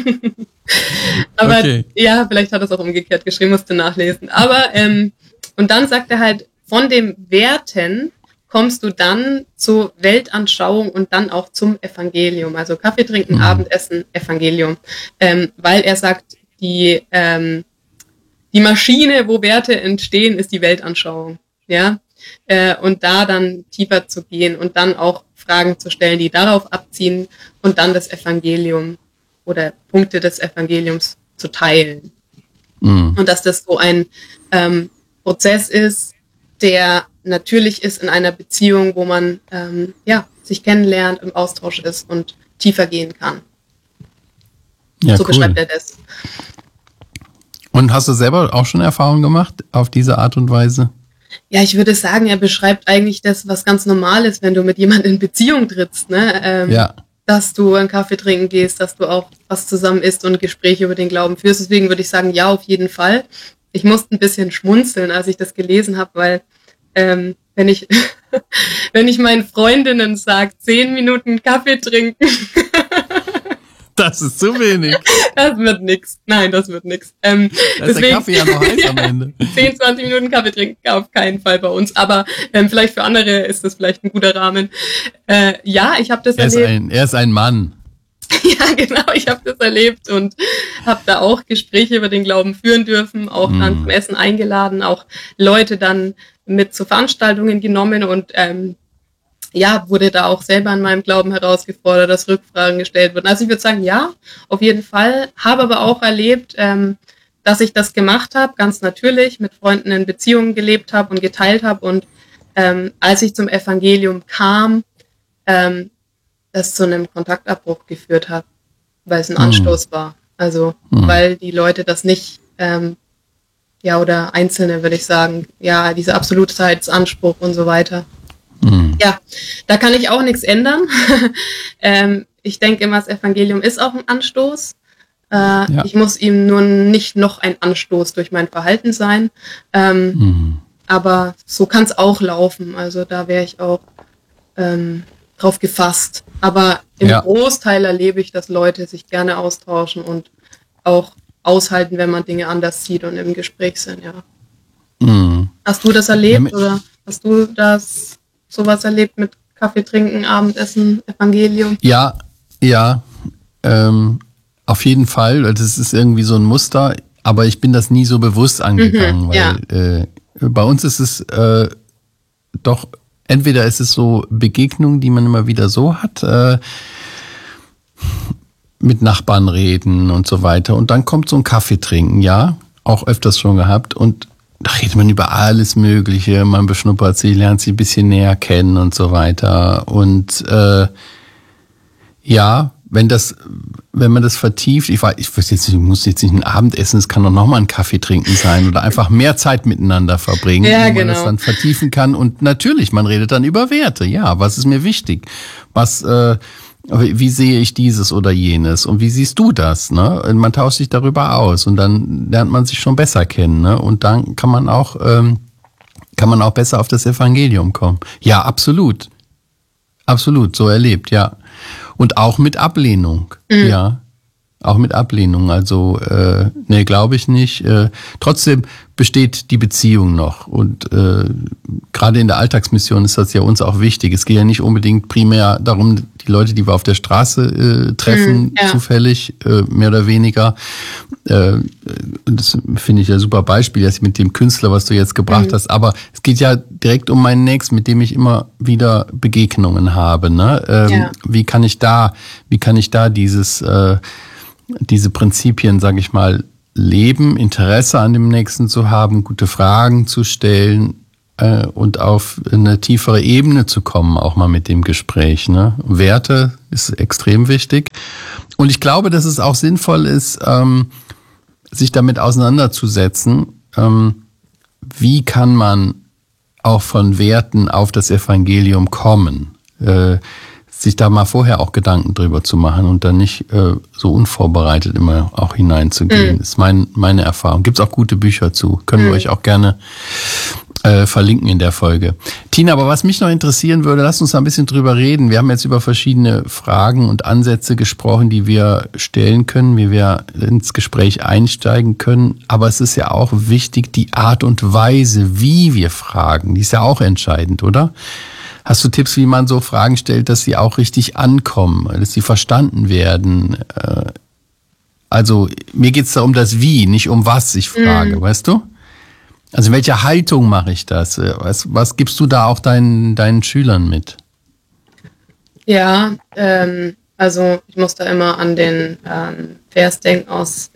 Aber okay. Ja, vielleicht hat er es auch umgekehrt geschrieben, musste nachlesen. Aber und dann sagt er halt, von dem Werten kommst du dann zur Weltanschauung und dann auch zum Evangelium. Also Kaffee trinken, Abendessen, Evangelium. Weil er sagt, die Maschine, wo Werte entstehen, ist die Weltanschauung. Ja. Und da dann tiefer zu gehen und dann auch Fragen zu stellen, die darauf abziehen und dann das Evangelium oder Punkte des Evangeliums zu teilen. Und dass das so ein Prozess ist, der natürlich ist in einer Beziehung, wo man sich kennenlernt, im Austausch ist und tiefer gehen kann. Ja, so cool. Beschreibt er das. Und hast du selber auch schon Erfahrungen gemacht auf diese Art und Weise? Ja, ich würde sagen, er beschreibt eigentlich das, was ganz normal ist, wenn du mit jemandem in Beziehung trittst, ne? Dass du einen Kaffee trinken gehst, dass du auch was zusammen isst und Gespräche über den Glauben führst. Deswegen würde ich sagen, ja, auf jeden Fall. Ich musste ein bisschen schmunzeln, als ich das gelesen habe, weil wenn ich meinen Freundinnen sage, 10 Minuten Kaffee trinken, das ist zu wenig. Das wird nix. Nein, das wird nix. Da ist deswegen, der Kaffee ja noch heiß am Ende. 10, 20 Minuten Kaffee trinken, auf keinen Fall bei uns. Aber vielleicht für andere ist das vielleicht ein guter Rahmen. Ja, ich habe das erlebt. Er ist ein Mann. Ja, genau, ich habe das erlebt und habe da auch Gespräche über den Glauben führen dürfen, auch dann zum Essen eingeladen, auch Leute dann mit zu Veranstaltungen genommen und wurde da auch selber an meinem Glauben herausgefordert, dass Rückfragen gestellt wurden. Also ich würde sagen, ja, auf jeden Fall. Habe aber auch erlebt, dass ich das gemacht habe, ganz natürlich, mit Freunden in Beziehungen gelebt habe und geteilt habe. Und als ich zum Evangelium kam, das zu einem Kontaktabbruch geführt hat, weil es ein Anstoß war. Also weil die Leute das nicht, oder Einzelne würde ich sagen, ja, dieser Absolutheitsanspruch und so weiter. Ja, da kann ich auch nichts ändern. Ich denke immer, das Evangelium ist auch ein Anstoß. Ich muss ihm nur nicht noch ein Anstoß durch mein Verhalten sein. Aber so kann es auch laufen. Also da wäre ich auch drauf gefasst. Aber im Großteil erlebe ich, dass Leute sich gerne austauschen und auch aushalten, wenn man Dinge anders sieht und im Gespräch sind, ja. Hast du das erlebt oder hast du sowas erlebt mit Kaffee trinken, Abendessen, Evangelium? Ja, auf jeden Fall. Das ist irgendwie so ein Muster, aber ich bin das nie so bewusst angegangen, weil bei uns ist es doch, entweder ist es so Begegnungen, die man immer wieder so hat, mit Nachbarn reden und so weiter. Und dann kommt so ein Kaffee trinken, ja, auch öfters schon gehabt. Und da redet man über alles Mögliche, man beschnuppert sie, lernt sie ein bisschen näher kennen und so weiter. Und wenn man das vertieft, ich muss jetzt nicht ein Abendessen, es kann doch nochmal ein Kaffee trinken sein oder einfach mehr Zeit miteinander verbringen, wo man das dann vertiefen kann. Und natürlich, man redet dann über Werte. Ja, was ist mir wichtig? Wie sehe ich dieses oder jenes? Und wie siehst du das? Ne? Und man tauscht sich darüber aus und dann lernt man sich schon besser kennen. Ne? Und dann kann man auch besser auf das Evangelium kommen. Ja, absolut. Absolut, so erlebt, ja. Und auch mit Ablehnung, ja. Auch mit Ablehnung, also nee, glaube ich nicht. Trotzdem besteht die Beziehung noch und gerade in der Alltagsmission ist das ja uns auch wichtig. Es geht ja nicht unbedingt primär darum, die Leute, die wir auf der Straße treffen, zufällig, mehr oder weniger. Das finde ich ja super Beispiel, jetzt mit dem Künstler, was du jetzt gebracht hast. Aber es geht ja direkt um meinen Nächsten, mit dem ich immer wieder Begegnungen habe. Ne? Wie kann ich da diese Prinzipien, sage ich mal, leben, Interesse an dem Nächsten zu haben, gute Fragen zu stellen und auf eine tiefere Ebene zu kommen, auch mal mit dem Gespräch. Ne? Werte ist extrem wichtig. Und ich glaube, dass es auch sinnvoll ist, sich damit auseinanderzusetzen, wie kann man auch von Werten auf das Evangelium kommen. Sich da mal vorher auch Gedanken drüber zu machen und dann nicht so unvorbereitet immer auch hineinzugehen. Das ist meine Erfahrung. Gibt es auch gute Bücher zu. Können wir euch auch gerne verlinken in der Folge. Tina, aber was mich noch interessieren würde, lass uns da ein bisschen drüber reden. Wir haben jetzt über verschiedene Fragen und Ansätze gesprochen, die wir stellen können, wie wir ins Gespräch einsteigen können. Aber es ist ja auch wichtig, die Art und Weise, wie wir fragen. Die ist ja auch entscheidend, oder? Hast du Tipps, wie man so Fragen stellt, dass sie auch richtig ankommen, dass sie verstanden werden? Also mir geht es da um das Wie, nicht um was ich frage, weißt du? Also in welcher Haltung mache ich das? Was gibst du da auch deinen Schülern mit? Ja, also ich muss da immer an den Vers denken aus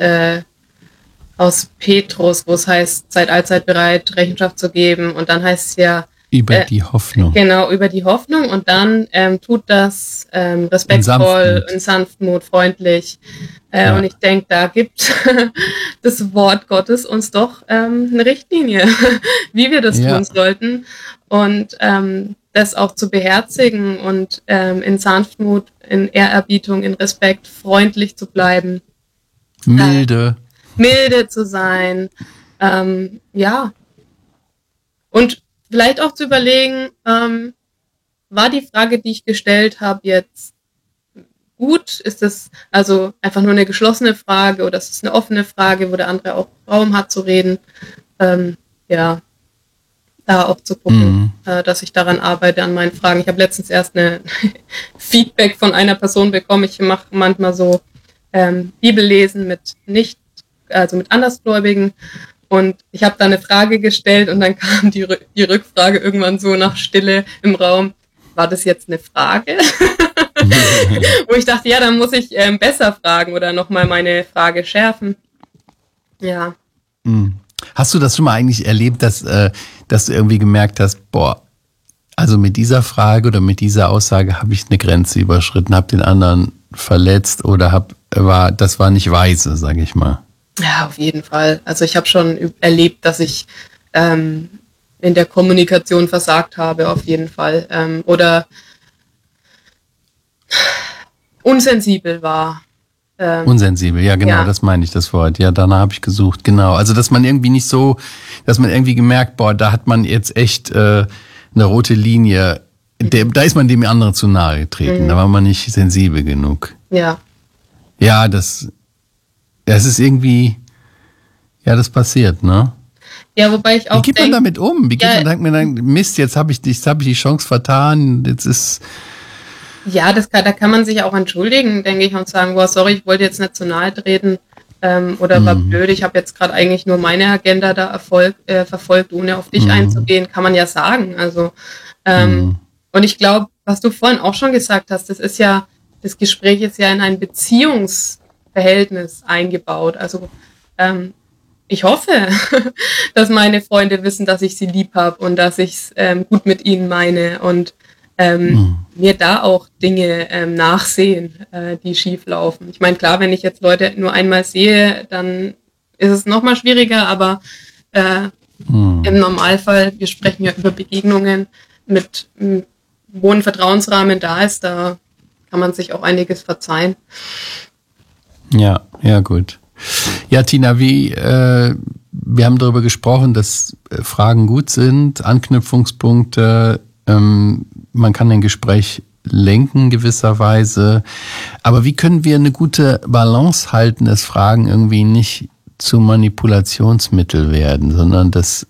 Petrus, wo es heißt, seid allzeit bereit, Rechenschaft zu geben. Und dann heißt es ja, über die Hoffnung. Genau, über die Hoffnung. Und dann tut das respektvoll, in Sanftmut, freundlich. Ja. Und ich denke, da gibt das Wort Gottes uns doch eine Richtlinie, wie wir das tun sollten. Und das auch zu beherzigen und in Sanftmut, in Ehrerbietung, in Respekt, freundlich zu bleiben. Milde zu sein. Ja. Und vielleicht auch zu überlegen, war die Frage, die ich gestellt habe, jetzt gut? Ist es also einfach nur eine geschlossene Frage oder ist es eine offene Frage, wo der andere auch Raum hat zu reden? Ja, da auch zu gucken, dass ich daran arbeite, an meinen Fragen. Ich habe letztens erst eine Feedback von einer Person bekommen. Ich mache manchmal so Bibellesen mit Andersgläubigen. Und ich habe da eine Frage gestellt und dann kam die Rückfrage irgendwann so nach Stille im Raum. War das jetzt eine Frage? Wo ich dachte, ja, dann muss ich besser fragen oder nochmal meine Frage schärfen. Ja. Hast du das schon mal eigentlich erlebt, dass du irgendwie gemerkt hast, boah, also mit dieser Frage oder mit dieser Aussage habe ich eine Grenze überschritten, habe den anderen verletzt oder das war nicht weise, sage ich mal. Ja, auf jeden Fall. Also ich habe schon erlebt, dass ich in der Kommunikation versagt habe, auf jeden Fall. Oder unsensibel war. Unsensibel, ja genau, das meine ich, das Wort. Ja, danach habe ich gesucht, genau. Also dass man irgendwie nicht so, dass man irgendwie gemerkt, boah, da hat man jetzt echt eine rote Linie, da ist man dem anderen zu nahe getreten, da war man nicht sensibel genug. Ja. Ja, das ist irgendwie, ja, das passiert, ne? Ja, wobei ich auch Wie geht man damit um? Wie geht man dann, Mist, jetzt habe ich die Chance vertan, jetzt ist... Ja, da kann man sich auch entschuldigen, denke ich, und sagen, boah, sorry, ich wollte jetzt nicht zu nahe treten oder war blöd, ich habe jetzt gerade eigentlich nur meine Agenda da verfolgt, ohne auf dich einzugehen, kann man ja sagen. Also und ich glaube, was du vorhin auch schon gesagt hast, das Gespräch ist ja in ein Beziehungsverhältnis eingebaut. Also ich hoffe, dass meine Freunde wissen, dass ich sie lieb habe und dass ich es gut mit ihnen meine und mir da auch Dinge nachsehen, die schief laufen. Ich meine, klar, wenn ich jetzt Leute nur einmal sehe, dann ist es nochmal schwieriger, aber im Normalfall, wir sprechen ja über Begegnungen wo ein Vertrauensrahmen da ist, da kann man sich auch einiges verzeihen. Ja, gut. Ja, Tina, wir haben darüber gesprochen, dass Fragen gut sind, Anknüpfungspunkte, man kann ein Gespräch lenken gewisserweise, aber wie können wir eine gute Balance halten, dass Fragen irgendwie nicht zu Manipulationsmittel werden, sondern dass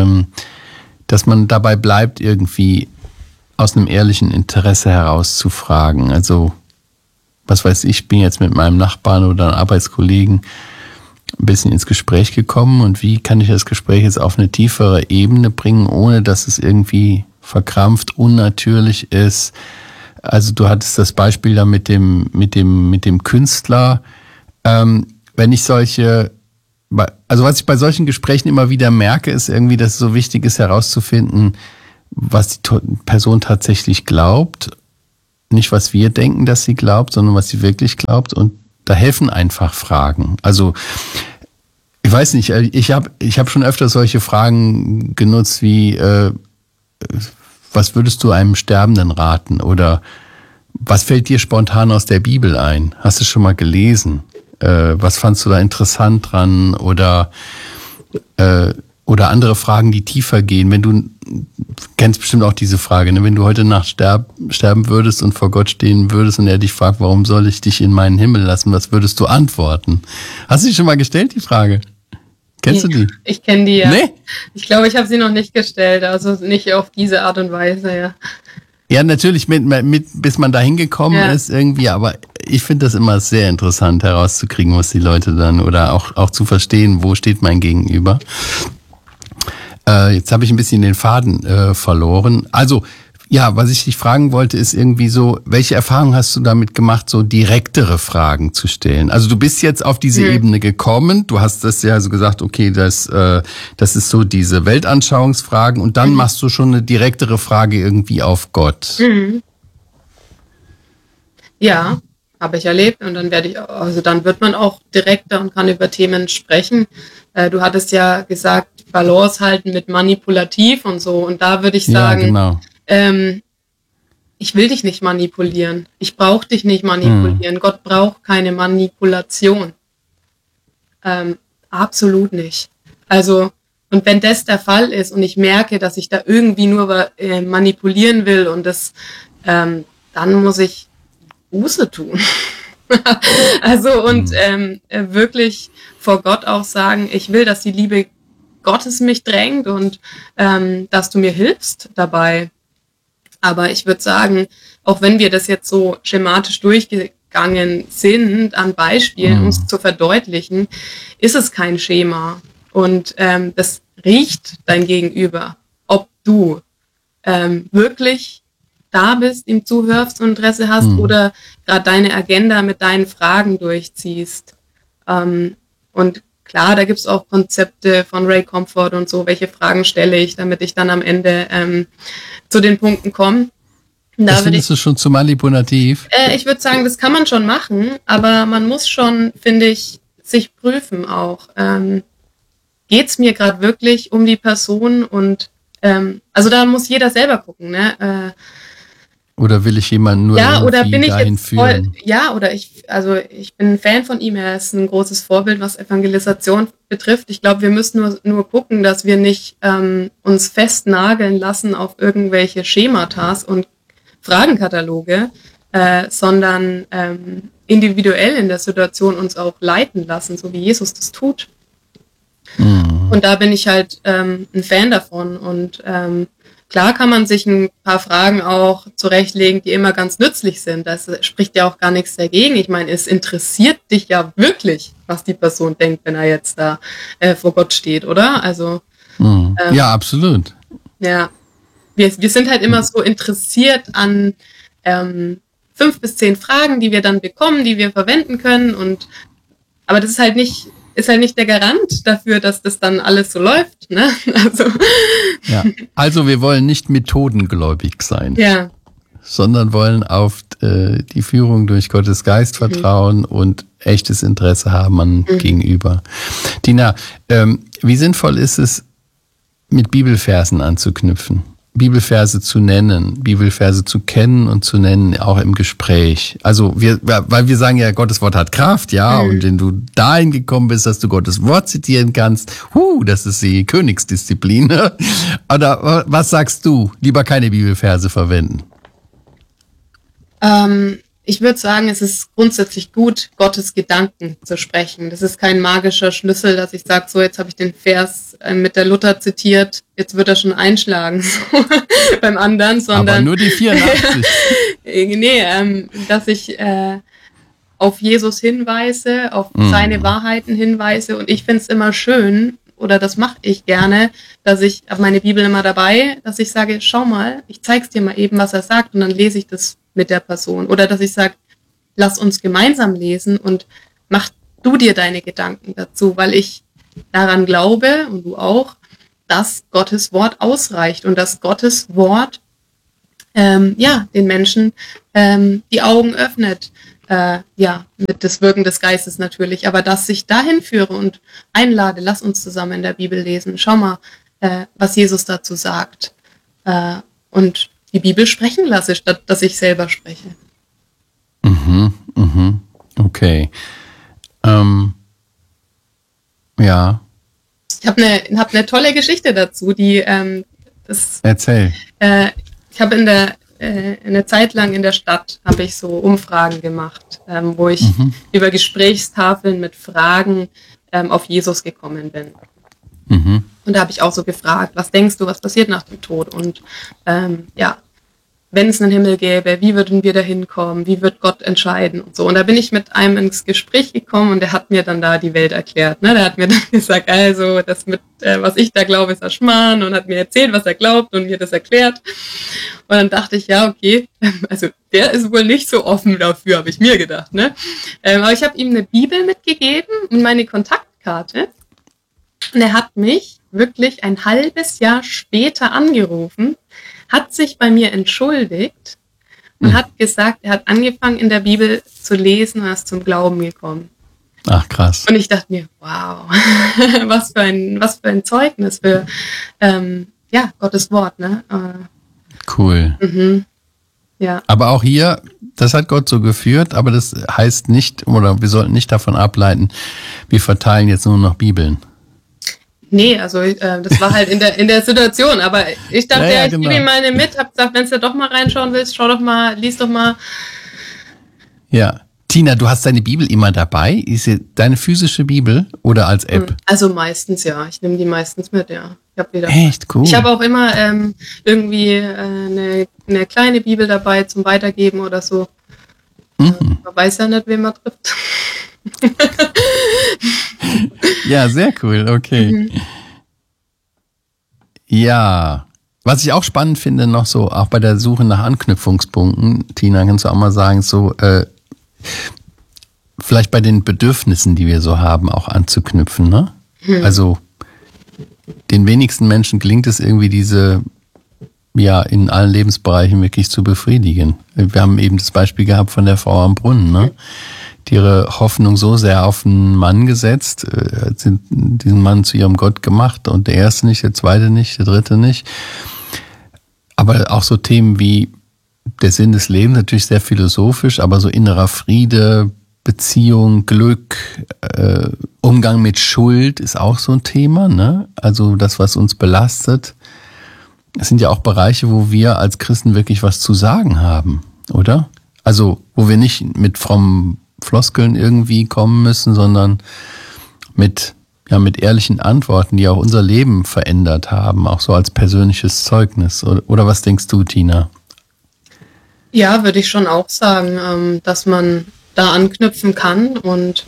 man dabei bleibt, irgendwie aus einem ehrlichen Interesse heraus zu fragen. Also, was weiß ich, bin jetzt mit meinem Nachbarn oder einem Arbeitskollegen ein bisschen ins Gespräch gekommen und wie kann ich das Gespräch jetzt auf eine tiefere Ebene bringen, ohne dass es irgendwie verkrampft, unnatürlich ist. Also du hattest das Beispiel da mit dem Künstler. Wenn ich solche also was ich bei solchen Gesprächen immer wieder merke, ist irgendwie, dass es so wichtig ist herauszufinden, was die Person tatsächlich glaubt. Nicht, was wir denken, dass sie glaubt, sondern was sie wirklich glaubt. Und da helfen einfach Fragen. Also ich weiß nicht, ich hab schon öfter solche Fragen genutzt wie, was würdest du einem Sterbenden raten? Oder was fällt dir spontan aus der Bibel ein? Hast du schon mal gelesen? Was fandst du da interessant dran? Oder andere Fragen, die tiefer gehen. Wenn du kennst bestimmt auch diese Frage, ne? Wenn du heute Nacht sterben würdest und vor Gott stehen würdest und er dich fragt, warum soll ich dich in meinen Himmel lassen? Was würdest du antworten? Hast du die schon mal gestellt, die Frage? Kennst du die? Ich kenne die, ja. Nee? Ich glaube, ich habe sie noch nicht gestellt, also nicht auf diese Art und Weise, ja. Ja, natürlich, bis man da hingekommen ist irgendwie, aber ich finde das immer sehr interessant herauszukriegen, was die Leute dann, oder auch zu verstehen, wo steht mein Gegenüber. Jetzt habe ich ein bisschen den Faden verloren. Also, ja, was ich dich fragen wollte, ist irgendwie so, welche Erfahrungen hast du damit gemacht, so direktere Fragen zu stellen? Also du bist jetzt auf diese Ebene gekommen, du hast das ja so gesagt, okay, das ist so diese Weltanschauungsfragen und dann machst du schon eine direktere Frage irgendwie auf Gott. Mhm. Ja, habe ich erlebt und dann dann wird man auch direkter und kann über Themen sprechen. Du hattest ja gesagt, Balance halten mit manipulativ und so und da würde ich sagen, ja, genau. Ich will dich nicht manipulieren. Ich brauche dich nicht manipulieren. Gott braucht keine Manipulation. Absolut nicht. Also, und wenn das der Fall ist und ich merke, dass ich da irgendwie nur manipulieren will und dann muss ich Buße tun. Also, und wirklich vor Gott auch sagen, ich will, dass die Liebe Gottes mich drängt und dass du mir hilfst dabei. Aber ich würde sagen, auch wenn wir das jetzt so schematisch durchgegangen sind, an Beispielen, um es zu verdeutlichen, ist es kein Schema. Und das riecht dein Gegenüber, ob du wirklich da bist, ihm zuhörst und Interesse hast oder gerade deine Agenda mit deinen Fragen durchziehst. Und klar, da gibt's auch Konzepte von Ray Comfort und so, welche Fragen stelle ich, damit ich dann am Ende zu den Punkten komme. Das findest du schon zu manipulativ? Ich würde sagen, das kann man schon machen, aber man muss schon, finde ich, sich prüfen auch. Geht's mir gerade wirklich um die Person? Und also da muss jeder selber gucken, ne? Oder will ich jemanden nur oder bin ich dahin jetzt führen? Ich bin ein Fan von ihm, er ist ein großes Vorbild, was Evangelisation betrifft. Ich glaube, wir müssen nur gucken, dass wir nicht uns festnageln lassen auf irgendwelche Schematas und Fragenkataloge, sondern individuell in der Situation uns auch leiten lassen, so wie Jesus das tut. Und da bin ich halt ein Fan davon und klar kann man sich ein paar Fragen auch zurechtlegen, die immer ganz nützlich sind. Das spricht ja auch gar nichts dagegen. Ich meine, es interessiert dich ja wirklich, was die Person denkt, wenn er jetzt da vor Gott steht, oder? Also ja, absolut. Ja, wir sind halt immer so interessiert an 5 bis 10 Fragen, die wir dann bekommen, die wir verwenden können. Aber das ist halt nicht der Garant dafür, dass das dann alles so läuft, ne? Also wir wollen nicht methodengläubig sein, sondern wollen auf die Führung durch Gottes Geist vertrauen und echtes Interesse haben an Gegenüber. Dina, wie sinnvoll ist es, mit Bibelversen anzuknüpfen? Bibelverse zu nennen, Bibelverse zu kennen und zu nennen, auch im Gespräch. Also weil wir sagen ja, Gottes Wort hat Kraft, und wenn du dahin gekommen bist, dass du Gottes Wort zitieren kannst, das ist die Königsdisziplin. Oder was sagst du? Lieber keine Bibelverse verwenden. Ich würde sagen, es ist grundsätzlich gut, Gottes Gedanken zu sprechen. Das ist kein magischer Schlüssel, dass ich sage, so jetzt habe ich den Vers mit der Luther zitiert, jetzt wird er schon einschlagen so, beim anderen, sondern aber nur die 84. Dass ich auf Jesus hinweise, auf seine Wahrheiten hinweise und ich finde es immer schön, oder das mache ich gerne, dass ich habe meine Bibel immer dabei, dass ich sage, schau mal, ich zeig's dir mal eben, was er sagt und dann lese ich das mit der Person. Oder dass ich sage, lass uns gemeinsam lesen und mach du dir deine Gedanken dazu, weil ich daran glaube, und du auch, dass Gottes Wort ausreicht und dass Gottes Wort den Menschen die Augen öffnet, mit das Wirken des Geistes natürlich, aber dass ich dahin führe und einlade, lass uns zusammen in der Bibel lesen, schau mal, was Jesus dazu sagt, und die Bibel sprechen lasse, statt dass ich selber spreche. Okay. Ja. Ich habe eine tolle Geschichte dazu, die Erzähl. Ich habe eine Zeit lang in der Stadt habe ich so Umfragen gemacht, wo ich über Gesprächstafeln mit Fragen auf Jesus gekommen bin. Und da habe ich auch so gefragt, was denkst du, was passiert nach dem Tod? Und wenn es einen Himmel gäbe, wie würden wir da hinkommen? Wie wird Gott entscheiden? Und so. Und da bin ich mit einem ins Gespräch gekommen und der hat mir dann da die Welt erklärt. Ne? Der hat mir dann gesagt, also das mit, was ich da glaube, ist ein Schmarrn, und hat mir erzählt, was er glaubt und mir das erklärt. Und dann dachte ich, ja, okay, also der ist wohl nicht so offen dafür, habe ich mir gedacht. Ne? Aber ich habe ihm eine Bibel mitgegeben und meine Kontaktkarte. Und er hat mich wirklich ein halbes Jahr später angerufen, hat sich bei mir entschuldigt und hat gesagt, er hat angefangen in der Bibel zu lesen und ist zum Glauben gekommen. Ach, krass. Und ich dachte mir, wow, was für ein Zeugnis für Gottes Wort, ne? Cool. Ja. Aber auch hier, das hat Gott so geführt, aber das heißt nicht, oder wir sollten nicht davon ableiten, wir verteilen jetzt nur noch Bibeln. Nee, also das war halt in der Situation, aber ich dachte, ich gebe ihm mal eine mit, hab gesagt, wenn du doch mal reinschauen willst, schau doch mal, lies doch mal. Ja. Tina, du hast deine Bibel immer dabei? Ist sie deine physische Bibel oder als App? Also meistens ja, ich nehme die meistens mit, ja. Echt cool. Ich habe auch immer irgendwie eine kleine Bibel dabei zum Weitergeben oder so. Man weiß ja nicht, wen man trifft. Ja, sehr cool, okay. Ja, was ich auch spannend finde noch so, auch bei der Suche nach Anknüpfungspunkten, Tina, kannst du auch mal sagen, so vielleicht bei den Bedürfnissen, die wir so haben, auch anzuknüpfen, ne? Also den wenigsten Menschen gelingt es irgendwie, diese in allen Lebensbereichen wirklich zu befriedigen. Wir haben eben das Beispiel gehabt von der Frau am Brunnen, ne? Die ihre Hoffnung so sehr auf einen Mann gesetzt, sind diesen Mann zu ihrem Gott gemacht, und der erste nicht, der zweite nicht, der dritte nicht. Aber auch so Themen wie der Sinn des Lebens, natürlich sehr philosophisch, aber so innerer Friede, Beziehung, Glück, Umgang mit Schuld ist auch so ein Thema, ne? Also das, was uns belastet. Es sind ja auch Bereiche, wo wir als Christen wirklich was zu sagen haben, oder? Also wo wir nicht mit frommen Floskeln irgendwie kommen müssen, sondern mit ehrlichen Antworten, die auch unser Leben verändert haben, auch so als persönliches Zeugnis. Oder was denkst du, Tina? Ja, würde ich schon auch sagen, dass man da anknüpfen kann und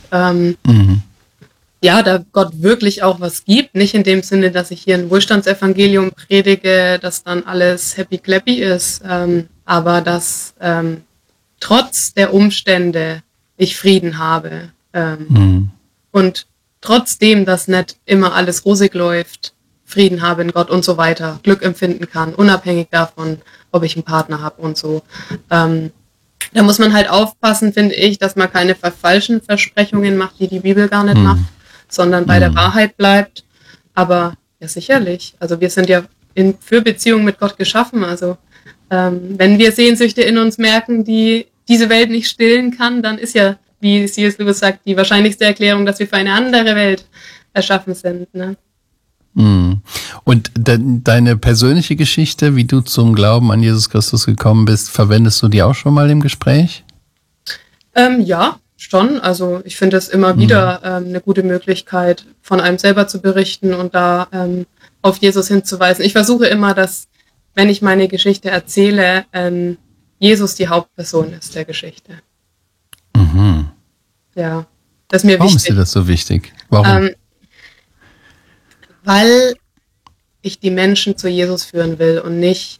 da Gott wirklich auch was gibt. Nicht in dem Sinne, dass ich hier ein Wohlstandsevangelium predige, dass dann alles happy-clappy ist, aber dass trotz der Umstände ich Frieden habe. Und trotzdem, dass nicht immer alles rosig läuft, Frieden habe in Gott und so weiter, Glück empfinden kann, unabhängig davon, ob ich einen Partner habe und so. Da muss man halt aufpassen, finde ich, dass man keine falschen Versprechungen macht, die die Bibel gar nicht macht, sondern bei der Wahrheit bleibt. Aber ja, sicherlich. Also wir sind ja für Beziehungen mit Gott geschaffen. Also wenn wir Sehnsüchte in uns merken, die diese Welt nicht stillen kann, dann ist ja, wie C.S. Lewis sagt, die wahrscheinlichste Erklärung, dass wir für eine andere Welt erschaffen sind. Ne? Und deine persönliche Geschichte, wie du zum Glauben an Jesus Christus gekommen bist, verwendest du die auch schon mal im Gespräch? Ja, schon. Also ich finde es immer wieder eine gute Möglichkeit, von einem selber zu berichten und da auf Jesus hinzuweisen. Ich versuche immer, dass, wenn ich meine Geschichte erzähle, Jesus die Hauptperson ist der Geschichte. Ja, das ist mir wichtig. Warum ist dir das so wichtig? Warum? Weil ich die Menschen zu Jesus führen will und nicht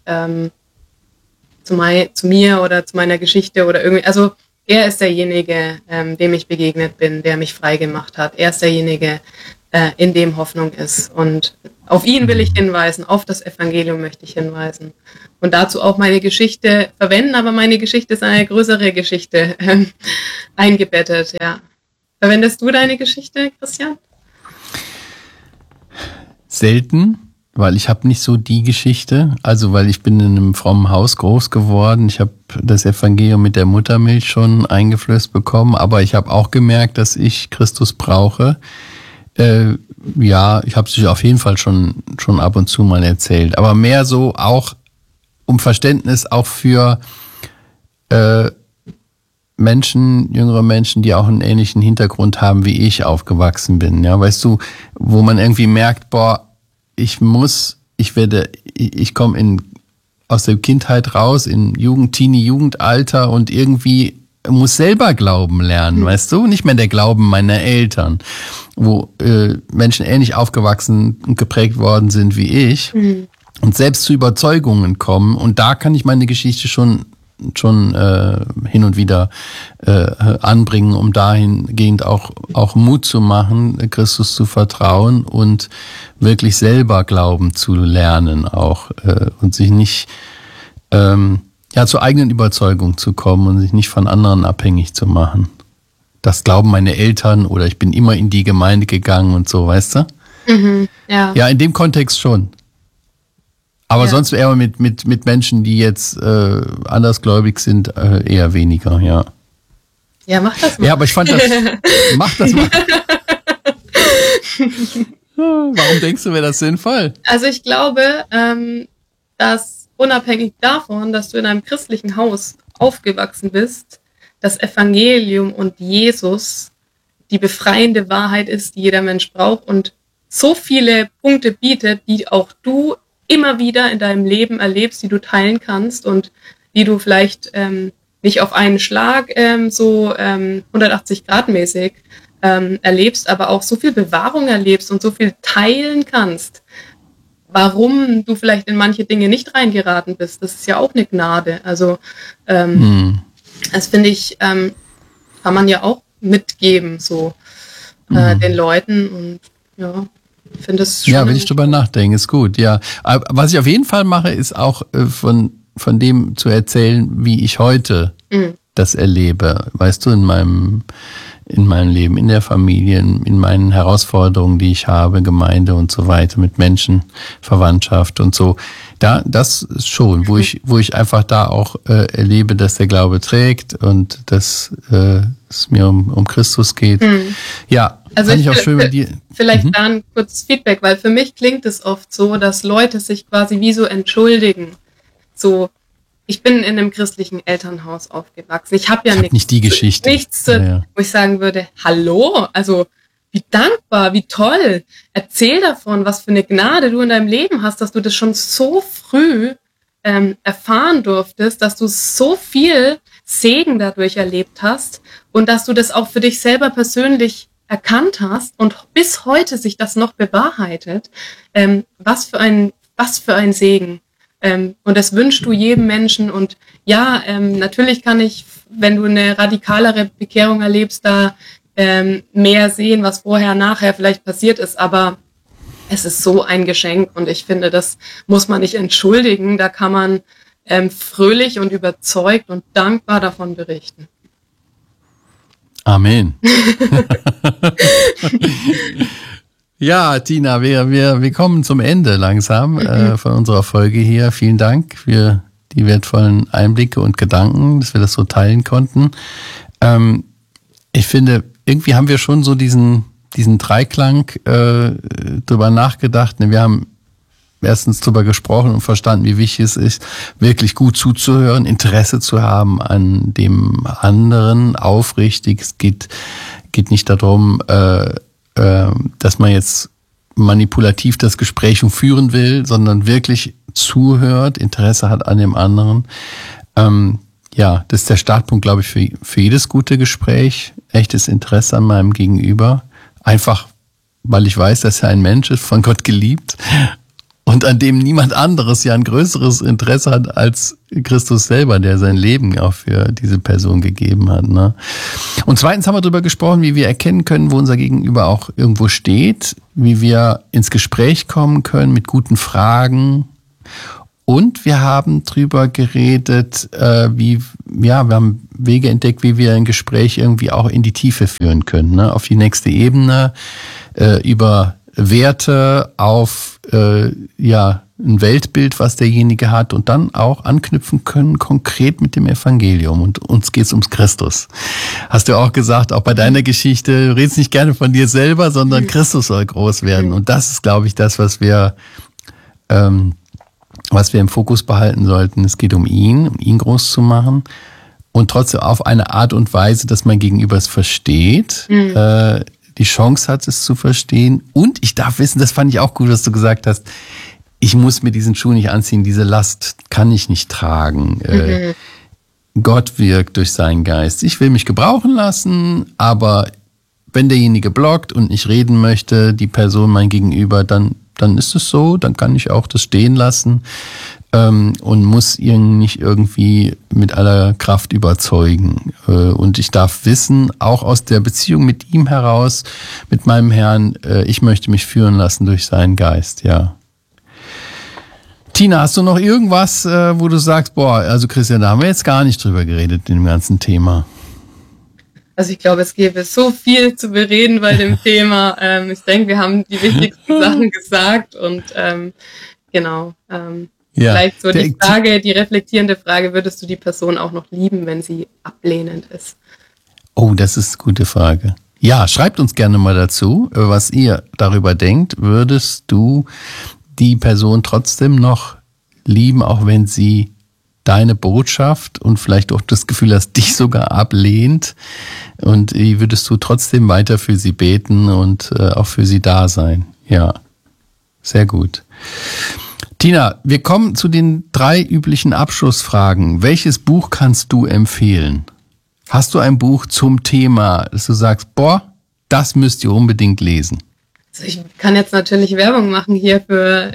zu mir oder zu meiner Geschichte oder irgendwie. Also er ist derjenige, dem ich begegnet bin, der mich frei gemacht hat. Er ist derjenige, in dem Hoffnung ist. Und auf ihn will ich hinweisen, auf das Evangelium möchte ich hinweisen. Und dazu auch meine Geschichte verwenden, aber meine Geschichte ist eine größere Geschichte eingebettet, ja. Verwendest du deine Geschichte, Christian? Selten, weil ich habe nicht so die Geschichte, also weil ich bin in einem frommen Haus groß geworden. Ich habe das Evangelium mit der Muttermilch schon eingeflößt bekommen, aber ich habe auch gemerkt, dass ich Christus brauche. Ja, ich habe es auf jeden Fall schon ab und zu mal erzählt, aber mehr so auch um Verständnis auch für Menschen, jüngere Menschen, die auch einen ähnlichen Hintergrund haben, wie ich aufgewachsen bin. Ja, weißt du, wo man irgendwie merkt, boah, ich komme aus der Kindheit raus in Teenie-Jugendalter und irgendwie muss selber glauben lernen, weißt du? Nicht mehr der Glauben meiner Eltern, wo Menschen ähnlich aufgewachsen und geprägt worden sind wie ich und selbst zu Überzeugungen kommen. Und da kann ich meine Geschichte schon hin und wieder anbringen, um dahingehend auch Mut zu machen, Christus zu vertrauen und wirklich selber glauben zu lernen auch und sich nicht zur eigenen Überzeugung zu kommen und sich nicht von anderen abhängig zu machen. Das glauben meine Eltern oder ich bin immer in die Gemeinde gegangen und so, weißt du? Mhm, ja. Ja, in dem Kontext schon. Aber sonst eher mit Menschen, die jetzt andersgläubig sind, eher weniger, ja. Ja, mach das mal. Ja, aber ich fand das, mach das mal. Warum denkst du, wäre das sinnvoll? Also ich glaube, dass unabhängig davon, dass du in einem christlichen Haus aufgewachsen bist, das Evangelium und Jesus die befreiende Wahrheit ist, die jeder Mensch braucht und so viele Punkte bietet, die auch du immer wieder in deinem Leben erlebst, die du teilen kannst und die du vielleicht nicht auf einen Schlag 180-Grad-mäßig erlebst, aber auch so viel Bewahrung erlebst und so viel teilen kannst, warum du vielleicht in manche Dinge nicht reingeraten bist. Das ist ja auch eine Gnade. Also das finde ich, kann man ja auch mitgeben, so den Leuten und ja. Ich finde es schon. Ja, wenn ich drüber nachdenke, ist gut, ja. Aber was ich auf jeden Fall mache, ist auch von dem zu erzählen, wie ich heute das erlebe. Weißt du, in meinem Leben, in der Familie, in meinen Herausforderungen, die ich habe, Gemeinde und so weiter, mit Menschen, Verwandtschaft und so. Das ist schon, wo ich einfach da auch erlebe, dass der Glaube trägt und dass es mir um Christus geht. Ja, also ich auch schön mit dir. Vielleicht da ein kurzes Feedback, weil für mich klingt es oft so, dass Leute sich quasi wie so entschuldigen. So, ich bin in einem christlichen Elternhaus aufgewachsen. Ich habe ja nicht die Geschichte. Nichts, wo ich sagen würde, hallo, also wie dankbar, wie toll. Erzähl davon, was für eine Gnade du in deinem Leben hast, dass du das schon so früh erfahren durftest, dass du so viel Segen dadurch erlebt hast und dass du das auch für dich selber persönlich erkannt hast und bis heute sich das noch bewahrheitet. Was für ein Segen. Und das wünschst du jedem Menschen. Und ja, natürlich kann ich, wenn du eine radikalere Bekehrung erlebst, da mehr sehen, was vorher, nachher vielleicht passiert ist. Aber es ist so ein Geschenk und ich finde, das muss man nicht entschuldigen. Da kann man fröhlich und überzeugt und dankbar davon berichten. Amen. Ja, Tina, wir kommen zum Ende langsam von unserer Folge hier. Vielen Dank für die wertvollen Einblicke und Gedanken, dass wir das so teilen konnten. Ich finde, irgendwie haben wir schon so diesen Dreiklang drüber nachgedacht. Wir haben erstens drüber gesprochen und verstanden, wie wichtig es ist, wirklich gut zuzuhören, Interesse zu haben an dem anderen, aufrichtig. Es geht nicht darum, dass man jetzt manipulativ das Gespräch führen will, sondern wirklich zuhört, Interesse hat an dem anderen. Ja, das ist der Startpunkt, glaube ich, für jedes gute Gespräch. Echtes Interesse an meinem Gegenüber. Einfach, weil ich weiß, dass er ein Mensch ist, von Gott geliebt. und an dem niemand anderes ja ein größeres Interesse hat als Christus selber, der sein Leben auch für diese Person gegeben hat. Ne? Und zweitens haben wir darüber gesprochen, wie wir erkennen können, wo unser Gegenüber auch irgendwo steht, wie wir ins Gespräch kommen können mit guten Fragen. Und wir haben drüber geredet, wir haben Wege entdeckt, wie wir ein Gespräch irgendwie auch in die Tiefe führen können, ne? Auf die nächste Ebene, über Werte, auf ein Weltbild, was derjenige hat und dann auch anknüpfen können, konkret mit dem Evangelium. Und uns geht's ums Christus. Hast du auch gesagt, auch bei deiner Geschichte, du redest nicht gerne von dir selber, sondern Christus soll groß werden. Und das ist, glaube ich, das, was wir im Fokus behalten sollten. Es geht um ihn groß zu machen und trotzdem auf eine Art und Weise, dass man Gegenüber es versteht, die Chance hat, es zu verstehen. Und ich darf wissen, das fand ich auch gut, was du gesagt hast, ich muss mir diesen Schuh nicht anziehen, diese Last kann ich nicht tragen. Gott wirkt durch seinen Geist. Ich will mich gebrauchen lassen, aber wenn derjenige blockt und nicht reden möchte, die Person mein Gegenüber, dann ist es so, dann kann ich auch das stehen lassen und muss ihn nicht irgendwie mit aller Kraft überzeugen. Und ich darf wissen, auch aus der Beziehung mit ihm heraus, mit meinem Herrn, ich möchte mich führen lassen durch seinen Geist, ja. Tina, hast du noch irgendwas, wo du sagst, also Christian, da haben wir jetzt gar nicht drüber geredet in dem ganzen Thema? Also ich glaube, es gäbe so viel zu bereden bei dem Thema. Ich denke, wir haben die wichtigsten Sachen gesagt und genau. Vielleicht so die Frage, die reflektierende Frage, würdest du die Person auch noch lieben, wenn sie ablehnend ist? Oh, das ist eine gute Frage. Ja, schreibt uns gerne mal dazu, was ihr darüber denkt. Würdest du die Person trotzdem noch lieben, auch wenn sie deine Botschaft und vielleicht auch das Gefühl hast, dich sogar ablehnt? Und wie würdest du trotzdem weiter für sie beten und auch für sie da sein? Ja, sehr gut. Tina, wir kommen zu den 3 üblichen Abschlussfragen. Welches Buch kannst du empfehlen? Hast du ein Buch zum Thema, dass du sagst, das müsst ihr unbedingt lesen? Also ich kann jetzt natürlich Werbung machen hier für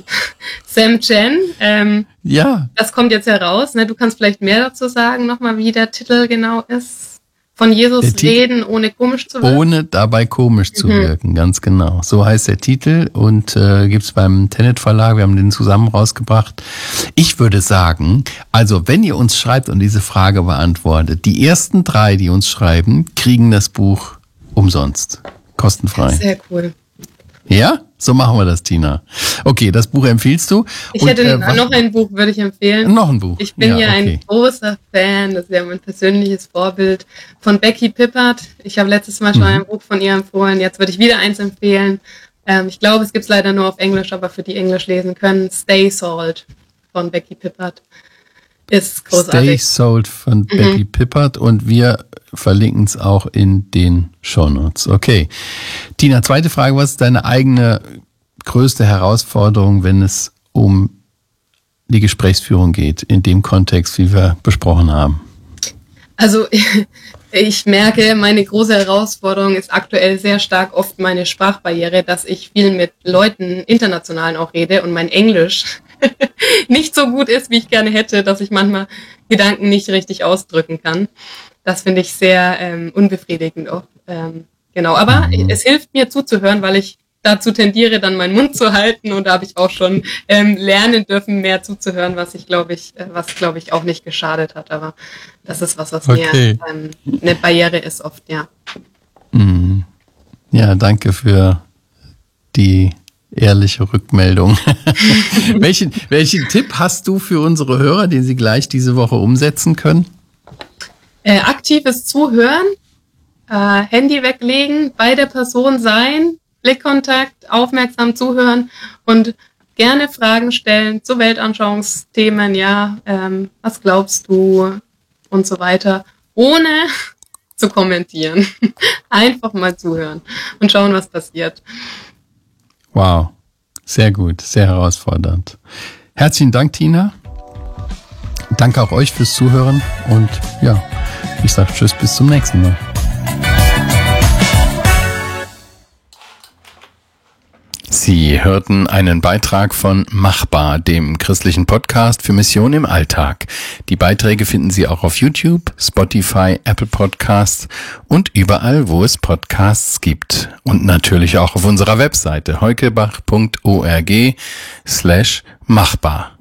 Sam Chen. Ja. Das kommt jetzt heraus. Ne? Du kannst vielleicht mehr dazu sagen, nochmal, wie der Titel genau ist. Von Jesus reden, ohne komisch zu wirken. Ohne dabei komisch zu wirken, ganz genau. So heißt der Titel und gibt's beim Tenet Verlag. Wir haben den zusammen rausgebracht. Ich würde sagen, also wenn ihr uns schreibt und diese Frage beantwortet, die ersten 3, die uns schreiben, kriegen das Buch umsonst. Kostenfrei. Sehr cool. Ja? So machen wir das, Tina. Okay, das Buch empfiehlst du? Ich hätte noch ein Buch, würde ich empfehlen. Noch ein Buch? Ich bin ein großer Fan, das ist ja mein persönliches Vorbild, von Becky Pippert. Ich habe letztes Mal schon ein Buch von ihr empfohlen, jetzt würde ich wieder eins empfehlen. Ich glaube, es gibt es leider nur auf Englisch, aber für die Englisch lesen können, Stay Salt von Becky Pippert. Ist großartig. Stay Salt von Becky Pippert und wir verlinken es auch in den Shownotes. Okay. Tina, zweite Frage, was ist deine eigene größte Herausforderung, wenn es um die Gesprächsführung geht, in dem Kontext, wie wir besprochen haben? Also ich merke, meine große Herausforderung ist aktuell sehr stark oft meine Sprachbarriere, dass ich viel mit Leuten, internationalen auch rede und mein Englisch nicht so gut ist, wie ich gerne hätte, dass ich manchmal Gedanken nicht richtig ausdrücken kann. Das finde ich sehr unbefriedigend auch. Genau, aber es hilft mir zuzuhören, weil ich dazu tendiere, dann meinen Mund zu halten und da habe ich auch schon lernen dürfen, mehr zuzuhören, was glaube ich auch nicht geschadet hat. Aber das ist was mir eine Barriere ist oft, ja. Ja, danke für die ehrliche Rückmeldung. Welchen Tipp hast du für unsere Hörer, den sie gleich diese Woche umsetzen können? Aktives Zuhören, Handy weglegen, bei der Person sein, Blickkontakt, aufmerksam zuhören und gerne Fragen stellen zu Weltanschauungsthemen, ja, was glaubst du und so weiter, ohne zu kommentieren. Einfach mal zuhören und schauen, was passiert. Wow, sehr gut, sehr herausfordernd. Herzlichen Dank, Tina. Danke auch euch fürs Zuhören und ja, ich sage tschüss, bis zum nächsten Mal. Sie Sie hörten einen Beitrag von Machbar, dem christlichen Podcast für Mission im Alltag. Die Beiträge finden Sie auch auf YouTube, Spotify, Apple Podcasts und überall, wo es Podcasts gibt. Und natürlich auch auf unserer Webseite heukebach.org/machbar.